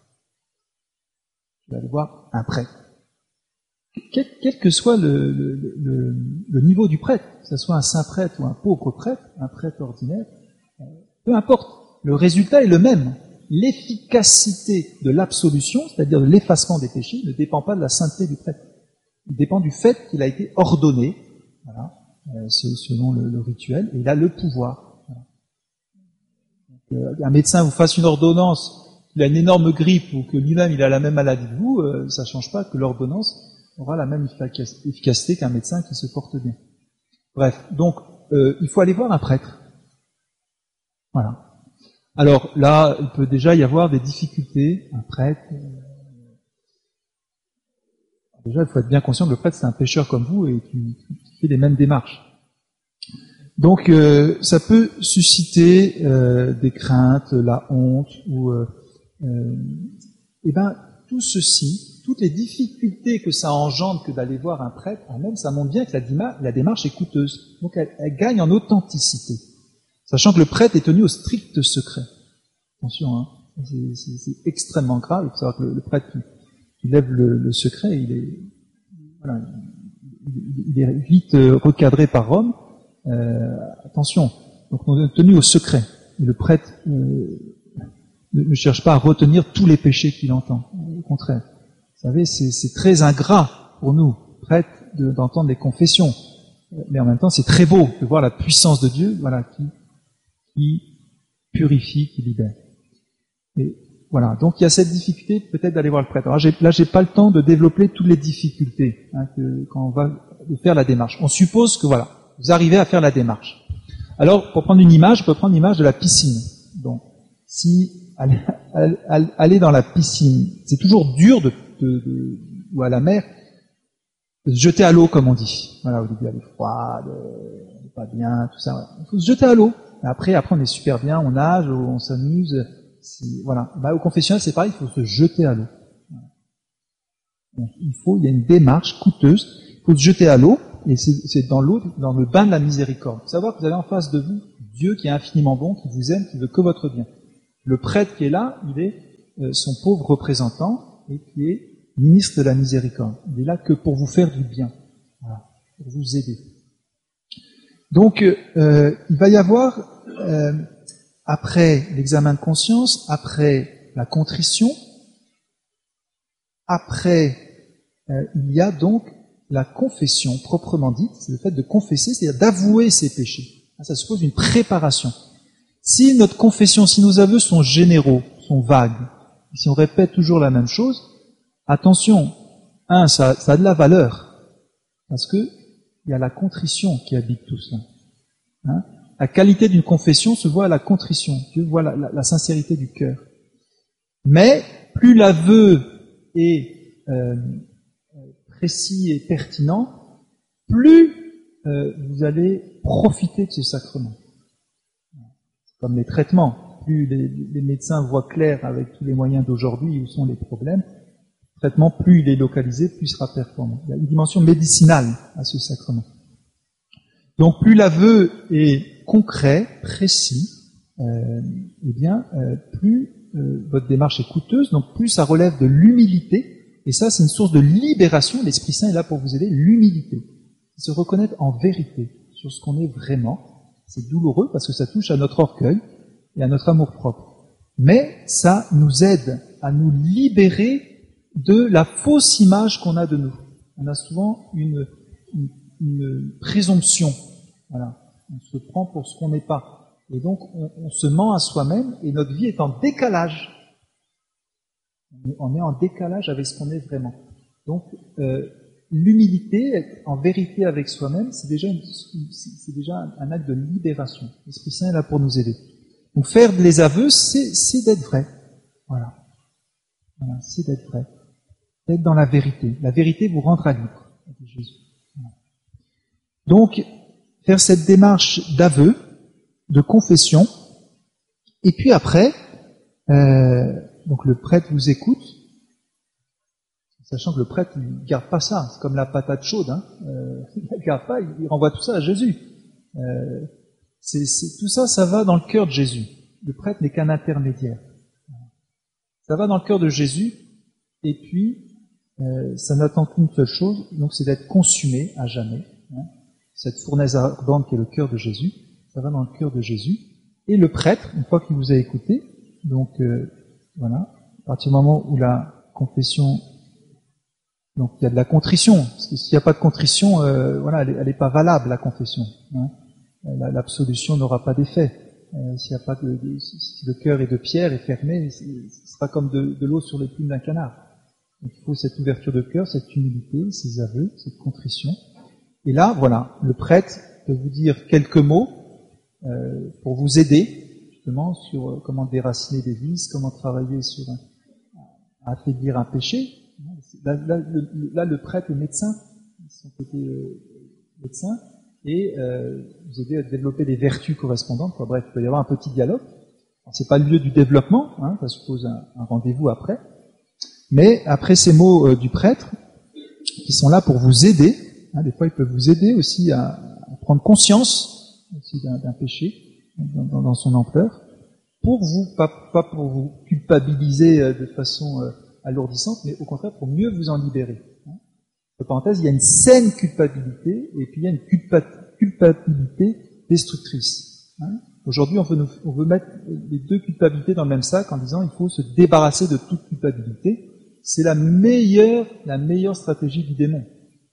Je vais aller voir un prêtre. Quel, quel que soit le, le, le, le niveau du prêtre, que ce soit un saint prêtre ou un pauvre prêtre, un prêtre ordinaire, peu importe, le résultat est le même. L'efficacité de l'absolution, c'est-à-dire de l'effacement des péchés, ne dépend pas de la sainteté du prêtre. Il dépend du fait qu'il a été ordonné, voilà, selon le, le rituel, et il a le pouvoir. Voilà. Donc, un médecin vous fasse une ordonnance, qu'il a une énorme grippe ou que lui-même il a la même maladie que vous, euh, ça ne change pas que l'ordonnance aura la même efficacité qu'un médecin qui se porte bien. Bref, donc euh, il faut aller voir un prêtre. Voilà. Alors là, il peut déjà y avoir des difficultés. Un prêtre, euh... déjà, il faut être bien conscient que le prêtre c'est un pécheur comme vous et qui, qui fait les mêmes démarches. Donc, euh, ça peut susciter euh, des craintes, la honte ou, euh, euh, eh ben, tout ceci, toutes les difficultés que ça engendre que d'aller voir un prêtre, même ça montre bien que la, dima, la démarche est coûteuse. Donc, elle, elle gagne en authenticité. Sachant que le prêtre est tenu au strict secret. Attention, hein, c'est, c'est, c'est extrêmement grave. Il faut savoir que le, le prêtre qui, qui lève le, le secret, il est, voilà, il, il est vite recadré par Rome. Euh, attention, donc on est tenu au secret. Et le prêtre euh, ne, ne cherche pas à retenir tous les péchés qu'il entend. Au contraire, vous savez, c'est, c'est très ingrat pour nous, prêtres, de, d'entendre les confessions. Mais en même temps, c'est très beau de voir la puissance de Dieu, voilà, qui qui purifie, qui libère. Et voilà, donc il y a cette difficulté peut-être d'aller voir le prêtre. Alors, j'ai, là, j'ai pas le temps de développer toutes les difficultés hein, que, quand on va faire la démarche. On suppose que voilà, vous arrivez à faire la démarche. Alors, pour prendre une image, on peut prendre l'image de la piscine. Donc, si aller, aller dans la piscine, c'est toujours dur de, de, de ou à la mer, de se jeter à l'eau, comme on dit. Voilà, au début, elle est froide, on n'est pas bien, tout ça. Voilà. Il faut se jeter à l'eau. Après, après, on est super bien, on nage, on s'amuse. Si, voilà. Bah, au confessionnal, c'est pareil, il faut se jeter à l'eau. Donc, il faut, il y a une démarche coûteuse. Il faut se jeter à l'eau, et c'est, c'est dans l'eau, dans le bain de la miséricorde. Il faut savoir que vous avez en face de vous Dieu qui est infiniment bon, qui vous aime, qui veut que votre bien. Le prêtre qui est là, il est euh, son pauvre représentant et qui est ministre de la miséricorde. Il est là que pour vous faire du bien, voilà, pour vous aider. Donc, euh, il va y avoir, euh, après l'examen de conscience, après la contrition, après, euh, il y a donc la confession proprement dite, c'est le fait de confesser, c'est-à-dire d'avouer ses péchés. Ça suppose une préparation. Si notre confession, si nos aveux sont généraux, sont vagues, si on répète toujours la même chose, attention, un, ça, ça a de la valeur, parce que il y a la contrition qui habite tout cela. Hein? La qualité d'une confession se voit à la contrition. Dieu voit la, la, la sincérité du cœur. Mais plus l'aveu est euh, précis et pertinent, plus euh, vous allez profiter de ce sacrement. Comme les traitements, plus les, les médecins voient clair avec tous les moyens d'aujourd'hui où sont les problèmes, le traitement, plus il est localisé, plus il sera performant. Il y a une dimension médicinale à ce sacrement. Donc plus l'aveu est concret, précis, euh, eh bien, euh, plus euh, votre démarche est coûteuse, donc plus ça relève de l'humilité, et ça c'est une source de libération, l'Esprit Saint est là pour vous aider, l'humilité. Se reconnaître en vérité sur ce qu'on est vraiment, c'est douloureux parce que ça touche à notre orgueil et à notre amour-propre. Mais ça nous aide à nous libérer de la fausse image qu'on a de nous. On a souvent une, une, une présomption. Voilà. On se prend pour ce qu'on n'est pas. Et donc, on, on se ment à soi-même et notre vie est en décalage. On est en décalage avec ce qu'on est vraiment. Donc, euh, l'humilité, être en vérité avec soi-même, c'est déjà, une, c'est déjà un acte de libération. L'Esprit Saint est là pour nous aider. Donc, faire les aveux, c'est, c'est d'être vrai. Voilà. Voilà, c'est d'être vrai. D'être dans la vérité. La vérité vous rendra libre. Jésus. Voilà. Donc, faire cette démarche d'aveu, de confession, et puis après, euh, donc le prêtre vous écoute, sachant que le prêtre, il ne garde pas ça, c'est comme la patate chaude, hein. euh, il ne garde pas, il renvoie tout ça à Jésus. Euh, c'est, c'est, tout ça, ça va dans le cœur de Jésus. Le prêtre n'est qu'un intermédiaire. Ça va dans le cœur de Jésus, et puis euh, ça n'attend qu'une seule chose, donc c'est d'être consumé à jamais. Hein. Cette fournaise ardente qui est le cœur de Jésus, ça va dans le cœur de Jésus. Et le prêtre, une fois qu'il vous a écouté, donc euh, voilà, à partir du moment où la confession, donc il y a de la contrition, parce que s'il n'y a pas de contrition, euh, voilà, elle n'est pas valable la confession. Hein. La, l'absolution n'aura pas d'effet. Euh, s'il n'y a pas de, de, si le cœur est de pierre, est fermé, ce sera comme de, de l'eau sur les plumes d'un canard. Donc il faut cette ouverture de cœur, cette humilité, ces aveux, cette contrition. Et là, voilà, le prêtre peut vous dire quelques mots euh, pour vous aider justement sur euh, comment déraciner des vices, comment travailler sur un, à affaiblir un péché. Là, là, le, là, le prêtre est médecin, son côté euh, médecin, et euh, vous aider à développer des vertus correspondantes. Quoi. Bref, il peut y avoir un petit dialogue. Alors, c'est pas le lieu du développement, hein, ça suppose un, un rendez-vous après. Mais après ces mots euh, du prêtre, qui sont là pour vous aider, hein, des fois ils peuvent vous aider aussi à, à prendre conscience aussi d'un, d'un péché dans, dans, dans son ampleur, pour vous, pas, pas pour vous culpabiliser euh, de façon euh, alourdissante, mais au contraire pour mieux vous en libérer. Hein. En parenthèse, il y a une saine culpabilité et puis il y a une culpa, culpabilité destructrice. Hein. Aujourd'hui, on veut, nous, on veut mettre les deux culpabilités dans le même sac en disant il faut se débarrasser de toute culpabilité. C'est la meilleure, la meilleure stratégie du démon.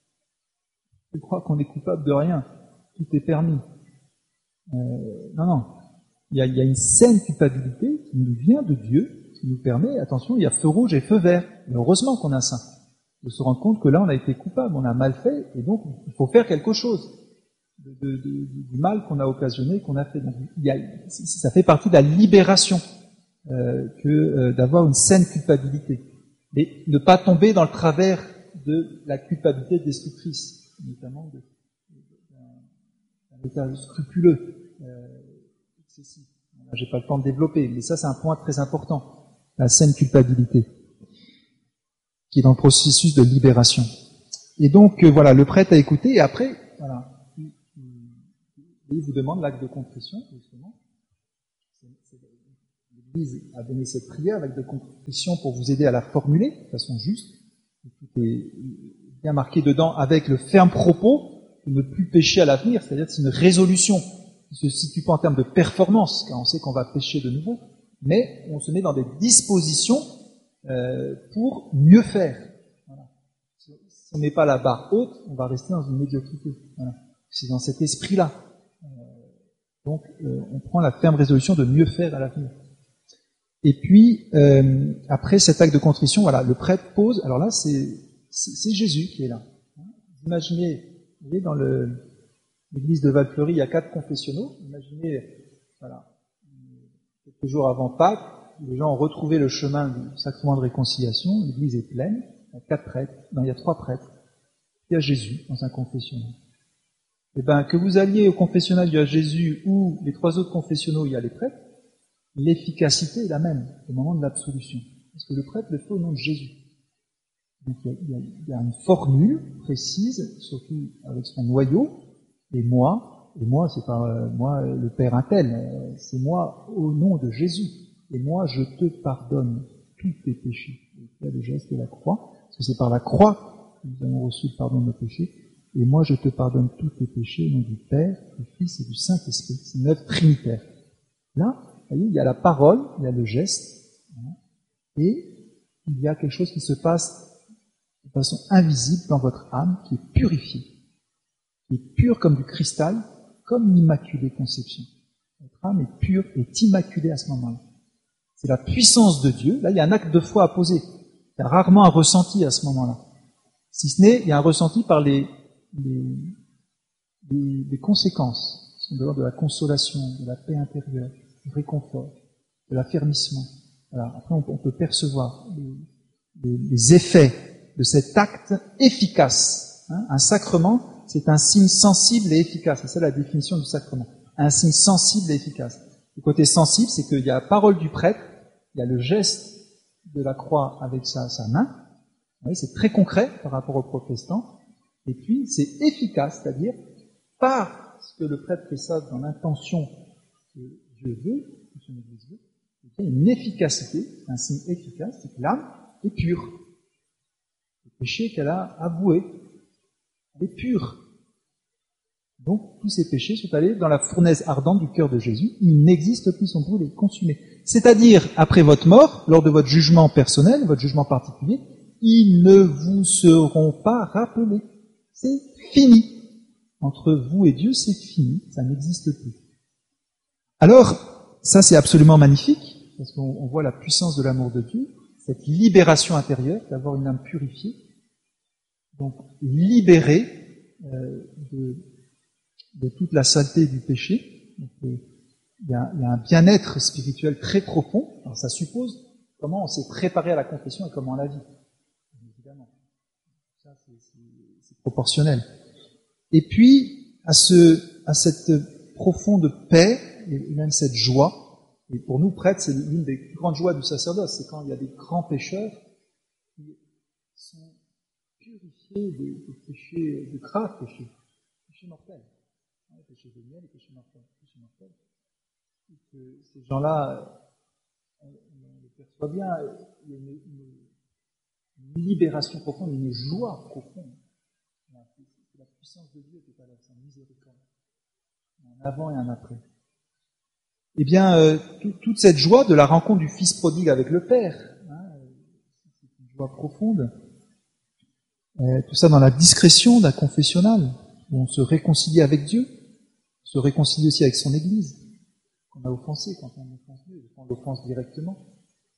Je crois qu'on est coupable de rien. Tout est permis. Euh, non, non. Il y, a, il y a une saine culpabilité qui nous vient de Dieu, qui nous permet, attention, il y a feu rouge et feu vert. Mais heureusement qu'on a ça. De se rendre compte que là, on a été coupable, on a mal fait, et donc il faut faire quelque chose de, de, de, du mal qu'on a occasionné, qu'on a fait. Donc, il y a, ça fait partie de la libération euh, que euh, d'avoir une saine culpabilité. Et ne pas tomber dans le travers de la culpabilité destructrice, notamment de, d'un, d'un état scrupuleux, euh, excessif. J'ai pas le temps de développer, mais ça c'est un point très important, la saine culpabilité, qui est dans le processus de libération. Et donc euh, voilà, le prêtre a écouté, et après, voilà, Et il vous demande l'acte de contrition, justement. L'Église a donné cette prière, l'acte de contrition, pour vous aider à la formuler de façon juste. Et tout est bien marqué dedans avec le ferme propos de ne plus pécher à l'avenir, c'est-à-dire que c'est une résolution qui ne se situe pas en termes de performance, car on sait qu'on va pécher de nouveau, mais on se met dans des dispositions euh, pour mieux faire. Voilà. Si on n'est pas la barre haute, on va rester dans une médiocrité. Voilà. C'est dans cet esprit-là. Euh, donc, euh, on prend la ferme résolution de mieux faire à l'avenir. Et puis, euh, après cet acte de contrition, voilà, le prêtre pose. Alors là, c'est, c'est, c'est Jésus qui est là. Imaginez, vous voyez, dans le, l'église de Val-Fleury, il y a quatre confessionnaux. Imaginez, voilà, quelques jours avant Pâques, les gens ont retrouvé le chemin du sacrement de réconciliation. L'église est pleine. Il y a quatre prêtres. Non, il y a trois prêtres. Il y a Jésus dans un confessionnal. Eh ben, que vous alliez au confessionnal, il y a Jésus, ou les trois autres confessionnaux, il y a les prêtres. L'efficacité est la même au moment de l'absolution. Parce que le prêtre le fait au nom de Jésus. Donc il y a, il y a, il y a une formule précise, surtout avec son noyau, et moi, et moi c'est pas euh, moi le Père un tel, euh, c'est moi au nom de Jésus. Et moi je te pardonne tous tes péchés. Il y a le geste de la croix, parce que c'est par la croix que nous avons reçu le pardon de nos péchés. Et moi je te pardonne tous tes péchés au nom du Père, du Fils et du Saint-Esprit. C'est une œuvre trinitaire. Là, vous voyez, il y a la parole, il y a le geste, hein, et il y a quelque chose qui se passe de façon invisible dans votre âme, qui est purifiée, qui est pure comme du cristal, comme l'Immaculée Conception. Votre âme est pure, est immaculée à ce moment-là. C'est la puissance de Dieu. Là, il y a un acte de foi à poser. Il y a rarement un ressenti à ce moment-là. Si ce n'est, il y a un ressenti par les, les, les, les conséquences, qui sont de l'ordre de la consolation, de la paix intérieure, du réconfort, de l'affermissement. Voilà. Après, on, on peut percevoir les, les, les effets de cet acte efficace. Hein. Un sacrement, c'est un signe sensible et efficace. C'est ça la définition du sacrement. Un signe sensible et efficace. Le côté sensible, c'est qu'il y a la parole du prêtre, il y a le geste de la croix avec sa, sa main. Vous voyez, c'est très concret par rapport aux protestants. Et puis, c'est efficace, c'est-à-dire, parce que le prêtre fait ça dans l'intention que Dieu veut, que son Église veut, il y a une efficacité, un signe efficace, c'est que l'âme est pure. Le péché qu'elle a avoué, elle est pure. Donc, tous ces péchés sont allés dans la fournaise ardente du cœur de Jésus. Ils n'existent plus, sont brûlés, consumés. C'est-à-dire, après votre mort, lors de votre jugement personnel, votre jugement particulier, ils ne vous seront pas rappelés. C'est fini. Entre vous et Dieu, c'est fini. Ça n'existe plus. Alors, ça c'est absolument magnifique, parce qu'on voit la puissance de l'amour de Dieu, cette libération intérieure, d'avoir une âme purifiée, donc libérée euh, de, de toute la saleté du péché. Donc, euh, il, y a, il y a un bien-être spirituel très profond. Alors ça suppose comment on s'est préparé à la confession et comment on la vit. Évidemment, ça c'est, c'est, c'est proportionnel. Et puis, à, ce, à cette profonde paix, et même cette joie, et pour nous, prêtres, c'est l'une des plus grandes joies du sacerdoce, c'est quand il y a des grands pécheurs qui sont purifiés des, des péchés, de graves péchés, péchés mortels, les péchés véniels, les péchés mortels, péchés mortels. Et que ces gens-là, on, on les perçoit bien, il y a une, une, une libération profonde, une joie profonde. C'est la puissance de Dieu qui est à l'œuvre, sa miséricorde. Un avant et un après. Eh bien, euh, tout, toute cette joie de la rencontre du Fils prodigue avec le Père, hein, c'est une joie profonde. Euh, tout ça dans la discrétion d'un confessionnal, où on se réconcilie avec Dieu, on se réconcilie aussi avec son Église, qu'on a offensé quand on offense Dieu, on l'offense directement.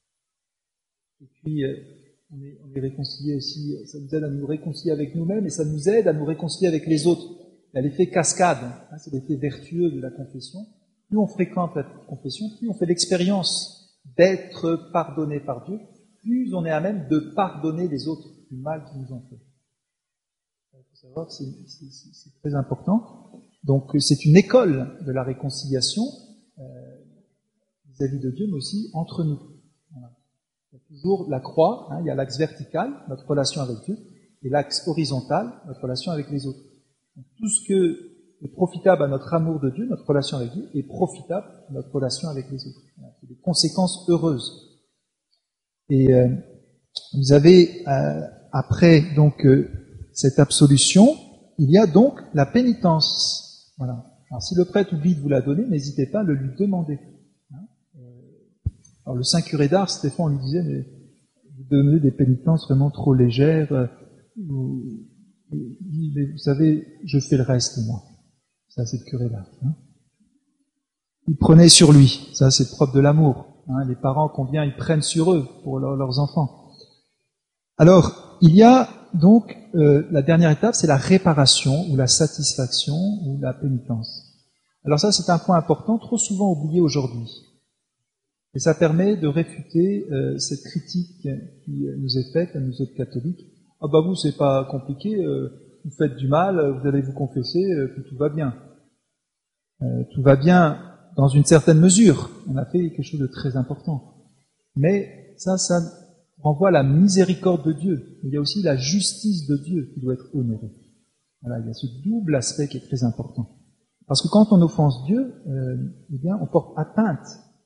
Et puis, euh, on est, on est réconcilié aussi, ça nous aide à nous réconcilier avec nous-mêmes, et ça nous aide à nous réconcilier avec les autres. Il y a l'effet cascade, hein, c'est l'effet vertueux de la confession. Plus on fréquente la confession, plus on fait l'expérience d'être pardonné par Dieu, plus on est à même de pardonner les autres du mal qu'ils nous ont fait. Il faut savoir que c'est, c'est, c'est, c'est très important. Donc c'est une école de la réconciliation euh, vis-à-vis de Dieu, mais aussi entre nous. Voilà. Il y a toujours la croix, hein, il y a l'axe vertical, notre relation avec Dieu, et l'axe horizontal, notre relation avec les autres. Donc, tout ce que est profitable à notre amour de Dieu, notre relation avec Dieu, et profitable à notre relation avec les autres. Voilà, c'est des conséquences heureuses. Et euh, vous avez, euh, après donc euh, cette absolution, il y a donc la pénitence. Voilà. Alors si le prêtre oublie de vous la donner, n'hésitez pas à le lui demander. Hein. Alors le saint curé d'Ars, Stéphane lui disait, mais vous donnez des pénitences vraiment trop légères. Euh, vous, mais vous savez, je fais le reste, moi. Ça, c'est le curé d'Ars. Hein. Il prenait sur lui. Ça, c'est preuve de l'amour. Hein. Les parents, combien ils prennent sur eux pour leur, leurs enfants. Alors, il y a donc euh, la dernière étape, c'est la réparation ou la satisfaction ou la pénitence. Alors ça, c'est un point important, trop souvent oublié aujourd'hui. Et ça permet de réfuter euh, cette critique qui nous est faite à nous autres catholiques. Ah bah vous, c'est pas compliqué, euh, vous faites du mal, vous allez vous confesser, euh, puis tout va bien. Euh, tout va bien dans une certaine mesure. On a fait quelque chose de très important. Mais ça, ça renvoie à la miséricorde de Dieu. Il y a aussi la justice de Dieu qui doit être honorée. Voilà, il y a ce double aspect qui est très important. Parce que quand on offense Dieu, euh, eh bien, on porte atteinte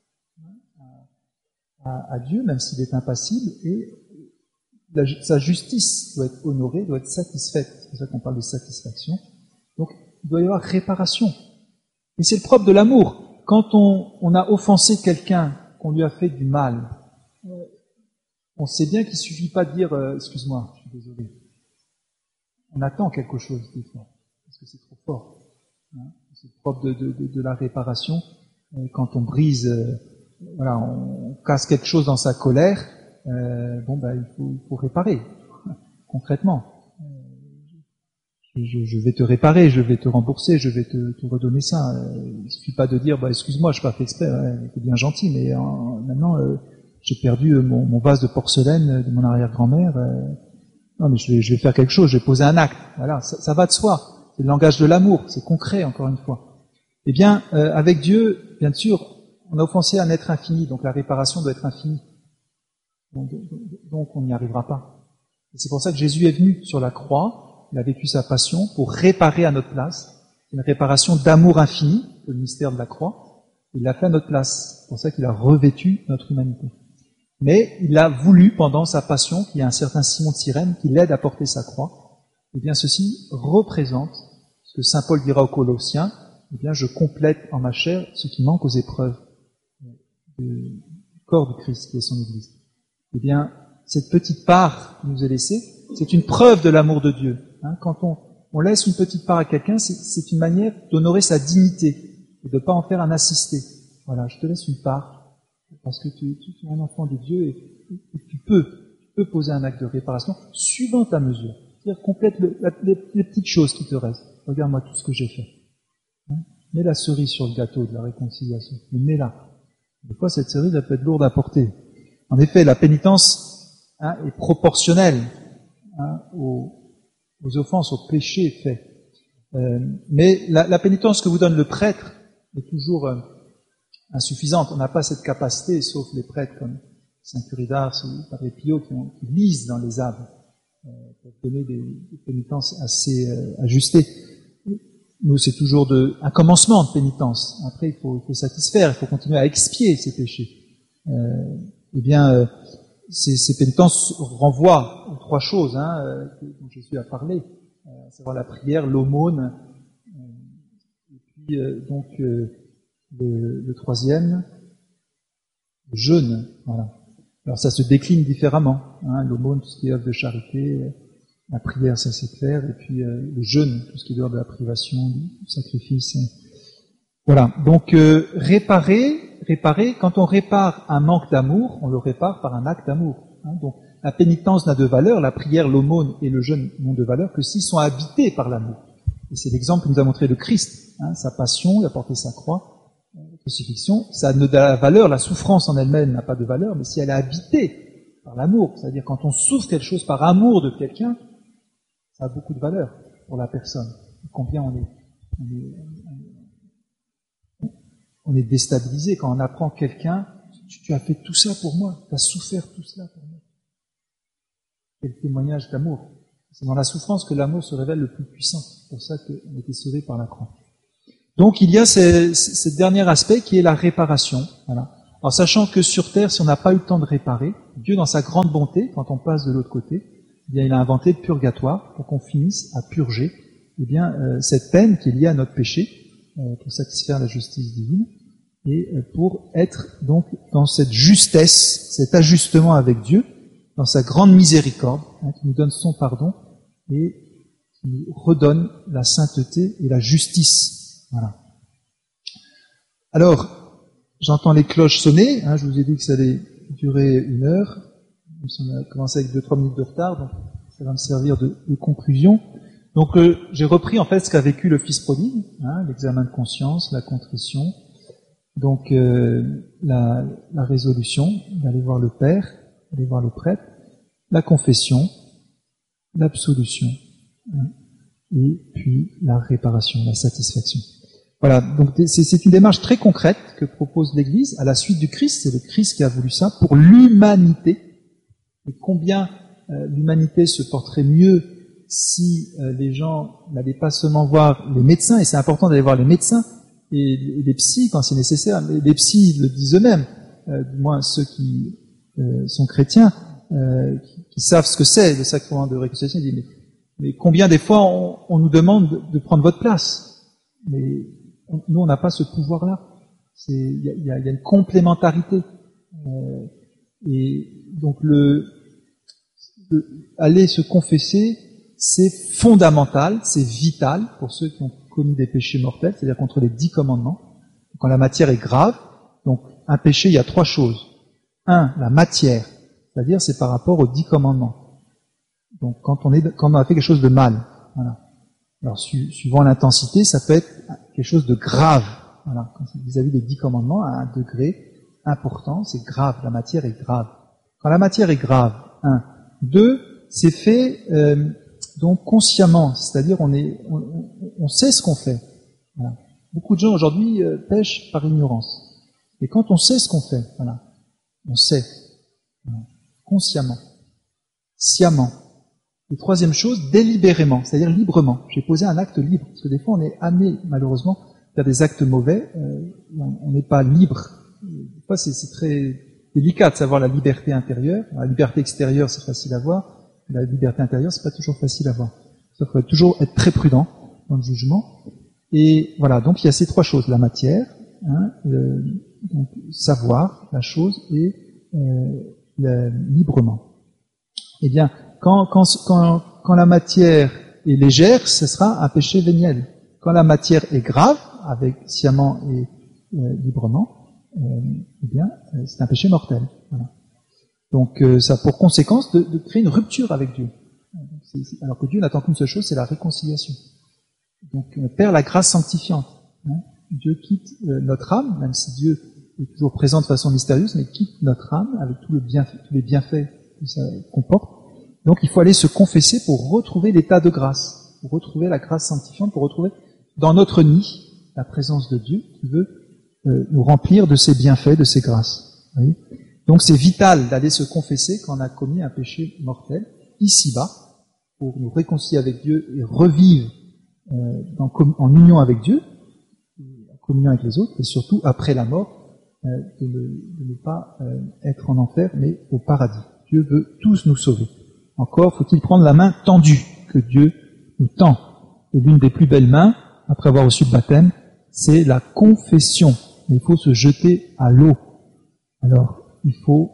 à, à, à Dieu, même s'il est impassible, et la, sa justice doit être honorée, doit être satisfaite. C'est pour ça qu'on parle de satisfaction. Donc, il doit y avoir réparation. Et c'est le propre de l'amour. Quand on, on a offensé quelqu'un, qu'on lui a fait du mal, on sait bien qu'il ne suffit pas de dire euh, « excuse-moi, je suis désolé ». On attend quelque chose des fois, parce que c'est trop fort. Hein. C'est le propre de, de, de, de la réparation. Euh, quand on brise, euh, voilà, on casse quelque chose dans sa colère, euh, bon ben il faut, il faut réparer, concrètement. Je, je vais te réparer, je vais te rembourser, je vais te, te redonner ça. Euh, il ne suffit pas de dire bah, « excuse-moi, je n'ai pas fait exprès, ouais, t'es bien gentil, mais euh, maintenant euh, j'ai perdu mon, mon vase de porcelaine de mon arrière-grand-mère. Euh, non, mais je vais, je vais faire quelque chose, je vais poser un acte. » Voilà, ça, ça va de soi. C'est le langage de l'amour, c'est concret, encore une fois. Eh bien, euh, avec Dieu, bien sûr, on a offensé un être infini, donc la réparation doit être infinie. Donc, donc on n'y arrivera pas. Et c'est pour ça que Jésus est venu sur la croix. Il a vécu sa passion pour réparer à notre place, une réparation d'amour infini, le mystère de la croix. Il l'a fait à notre place. C'est pour ça qu'il a revêtu notre humanité. Mais il a voulu, pendant sa passion, qu'il y ait un certain Simon de Cyrène qui l'aide à porter sa croix. Eh bien, ceci représente ce que saint Paul dira aux Colossiens. Eh bien, je complète en ma chair ce qui manque aux épreuves du corps du Christ, qui est son Église. Eh bien, cette petite part qui nous est laissée, c'est une preuve de l'amour de Dieu. Hein, quand on, on laisse une petite part à quelqu'un, c'est, c'est une manière d'honorer sa dignité et de ne pas en faire un assisté. Voilà, je te laisse une part parce que tu, tu, tu es un enfant de Dieu et, et tu peux, tu peux poser un acte de réparation suivant ta mesure. C'est-à-dire complète le, la, les, les petites choses qui te restent. Regarde-moi tout ce que j'ai fait. Hein, mets la cerise sur le gâteau de la réconciliation. Mais mets-la. Des fois, cette cerise, elle peut être lourde à porter. En effet, la pénitence hein, est proportionnelle hein, aux aux offenses, aux péchés faits. Euh, mais la, la pénitence que vous donne le prêtre est toujours euh, insuffisante. On n'a pas cette capacité, sauf les prêtres comme saint Curé d'Ars ou Padre Pio qui, ont, qui lisent dans les âmes euh, pour donner des, des pénitences assez euh, ajustées. Nous, c'est toujours de, un commencement de pénitence. Après, il faut, il faut satisfaire, il faut continuer à expier ces péchés. Euh, eh bien, euh, Ces, ces pénitences renvoient aux trois choses hein, euh, dont Jésus a parlé, euh, à savoir la prière, l'aumône, euh, et puis euh, donc euh, le, le troisième, le jeûne. Voilà. Alors ça se décline différemment. Hein, l'aumône, tout ce qui est œuvre de charité, la prière, ça c'est clair, et puis euh, le jeûne, tout ce qui est œuvre de la privation, du sacrifice. Voilà. Donc euh, réparer. Réparer, quand on répare un manque d'amour, on le répare par un acte d'amour. Hein, donc, la pénitence n'a de valeur, la prière, l'aumône et le jeûne n'ont de valeur que s'ils sont habités par l'amour. Et c'est l'exemple que nous a montré le Christ. Hein, sa passion, il a porté sa croix, la crucifixion, ça n'a de la valeur, la souffrance en elle-même n'a pas de valeur, mais si elle est habitée par l'amour, c'est-à-dire quand on souffre quelque chose par amour de quelqu'un, ça a beaucoup de valeur pour la personne. Combien on est, on est, on est On est déstabilisé quand on apprend quelqu'un, tu, tu as fait tout ça pour moi, tu as souffert tout cela pour moi. Quel témoignage d'amour. C'est dans la souffrance que l'amour se révèle le plus puissant. C'est pour ça qu'on a été sauvé par la croix. Donc il y a ce, ce dernier aspect qui est la réparation. Voilà. En sachant que sur Terre, si on n'a pas eu le temps de réparer, Dieu, dans sa grande bonté, quand on passe de l'autre côté, eh bien, il a inventé le purgatoire pour qu'on finisse à purger eh bien, euh, cette peine qui est liée à notre péché, euh, pour satisfaire la justice divine, et euh, pour être donc dans cette justesse, cet ajustement avec Dieu, dans sa grande miséricorde, hein, qui nous donne son pardon et qui nous redonne la sainteté et la justice. Voilà. Alors, j'entends les cloches sonner, hein, je vous ai dit que ça allait durer une heure, on a commencé avec deux trois minutes de retard, donc ça va me servir de, de conclusion. Donc euh, j'ai repris en fait ce qu'a vécu le fils prodigue, hein, l'examen de conscience, la contrition, donc euh, la, la résolution d'aller voir le Père, d'aller voir le prêtre, la confession, l'absolution, hein, et puis la réparation, la satisfaction. Voilà, donc c'est, c'est une démarche très concrète que propose l'Église à la suite du Christ. C'est le Christ qui a voulu ça pour l'humanité. Et combien euh, l'humanité se porterait mieux si euh, les gens n'allaient pas seulement voir les médecins, et c'est important d'aller voir les médecins et, et les psys quand c'est nécessaire. Mais les psys le disent eux-mêmes, euh, du moins ceux qui euh, sont chrétiens, euh, qui, qui savent ce que c'est le sacrement de réconciliation. Ils disent, mais, mais combien des fois on, on nous demande de, de prendre votre place, mais nous, on n'a pas ce pouvoir-là. Il y, y, y a une complémentarité. Euh, et donc, le, le, aller se confesser, c'est fondamental, c'est vital pour ceux qui ont commis des péchés mortels, c'est-à-dire contre les dix commandements. Quand la matière est grave, donc un péché, il y a trois choses. Un, la matière, c'est-à-dire c'est par rapport aux dix commandements. Donc, quand on, est, quand on a fait quelque chose de mal, voilà. Alors, su, suivant l'intensité, ça peut être quelque chose de grave. Voilà, vis-à-vis des dix commandements, à un degré important, c'est grave. La matière est grave. Quand la matière est grave, un. Deux, c'est fait euh, donc consciemment, c'est-à-dire on est, on, on sait ce qu'on fait. Voilà. Beaucoup de gens aujourd'hui euh, pêchent par ignorance. Et quand on sait ce qu'on fait, voilà, on sait, voilà, consciemment, sciemment. Et troisième chose, délibérément, c'est-à-dire librement. J'ai posé un acte libre, parce que des fois on est amené, malheureusement, à faire des actes mauvais, euh, on n'est pas libre. Des fois c'est, c'est très délicat de savoir la liberté intérieure. La liberté extérieure, c'est facile à voir. La liberté intérieure, c'est pas toujours facile à voir. Il faut toujours être très prudent dans le jugement. Et voilà, donc il y a ces trois choses, la matière, hein, le, donc, savoir la chose et euh, le, librement. Eh bien, Quand, quand, quand, quand la matière est légère, ce sera un péché véniel. Quand la matière est grave, avec sciemment et euh, librement, euh, eh bien, euh, c'est un péché mortel. Voilà. Donc, euh, ça a pour conséquence de, de créer une rupture avec Dieu. C'est, c'est, alors que Dieu n'attend qu'une seule chose, c'est la réconciliation. Donc, on perd la grâce sanctifiante. Hein. Dieu quitte euh, notre âme, même si Dieu est toujours présent de façon mystérieuse, mais quitte notre âme avec tout le bienfait, tous les bienfaits que ça comporte. Donc il faut aller se confesser pour retrouver l'état de grâce, pour retrouver la grâce sanctifiante, pour retrouver dans notre nid la présence de Dieu qui veut euh, nous remplir de ses bienfaits, de ses grâces. Vous voyez ? Donc c'est vital d'aller se confesser quand on a commis un péché mortel, ici-bas, pour nous réconcilier avec Dieu et revivre euh, dans, en union avec Dieu, en communion avec les autres, et surtout après la mort, euh, de, ne, de ne pas euh, être en enfer, mais au paradis. Dieu veut tous nous sauver. Encore faut-il prendre la main tendue que Dieu nous tend. Et l'une des plus belles mains, après avoir reçu le baptême, c'est la confession. Il faut se jeter à l'eau. Alors, il faut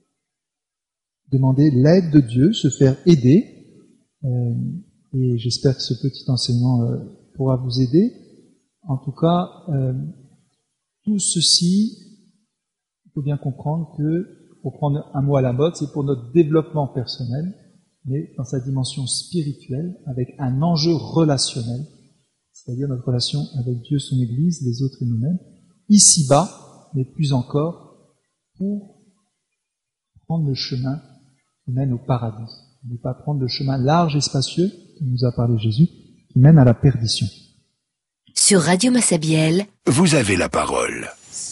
demander l'aide de Dieu, se faire aider. Euh, et j'espère que ce petit enseignement euh, pourra vous aider. En tout cas, euh, tout ceci, il faut bien comprendre que, pour prendre un mot à la mode, c'est pour notre développement personnel, mais dans sa dimension spirituelle, avec un enjeu relationnel, c'est-à-dire notre relation avec Dieu, son Église, les autres et nous-mêmes, ici-bas, mais plus encore, pour prendre le chemin qui mène au paradis. Ne pas prendre le chemin large et spacieux, dont nous a parlé Jésus, qui mène à la perdition. Sur Radio Massabielle, vous avez la parole.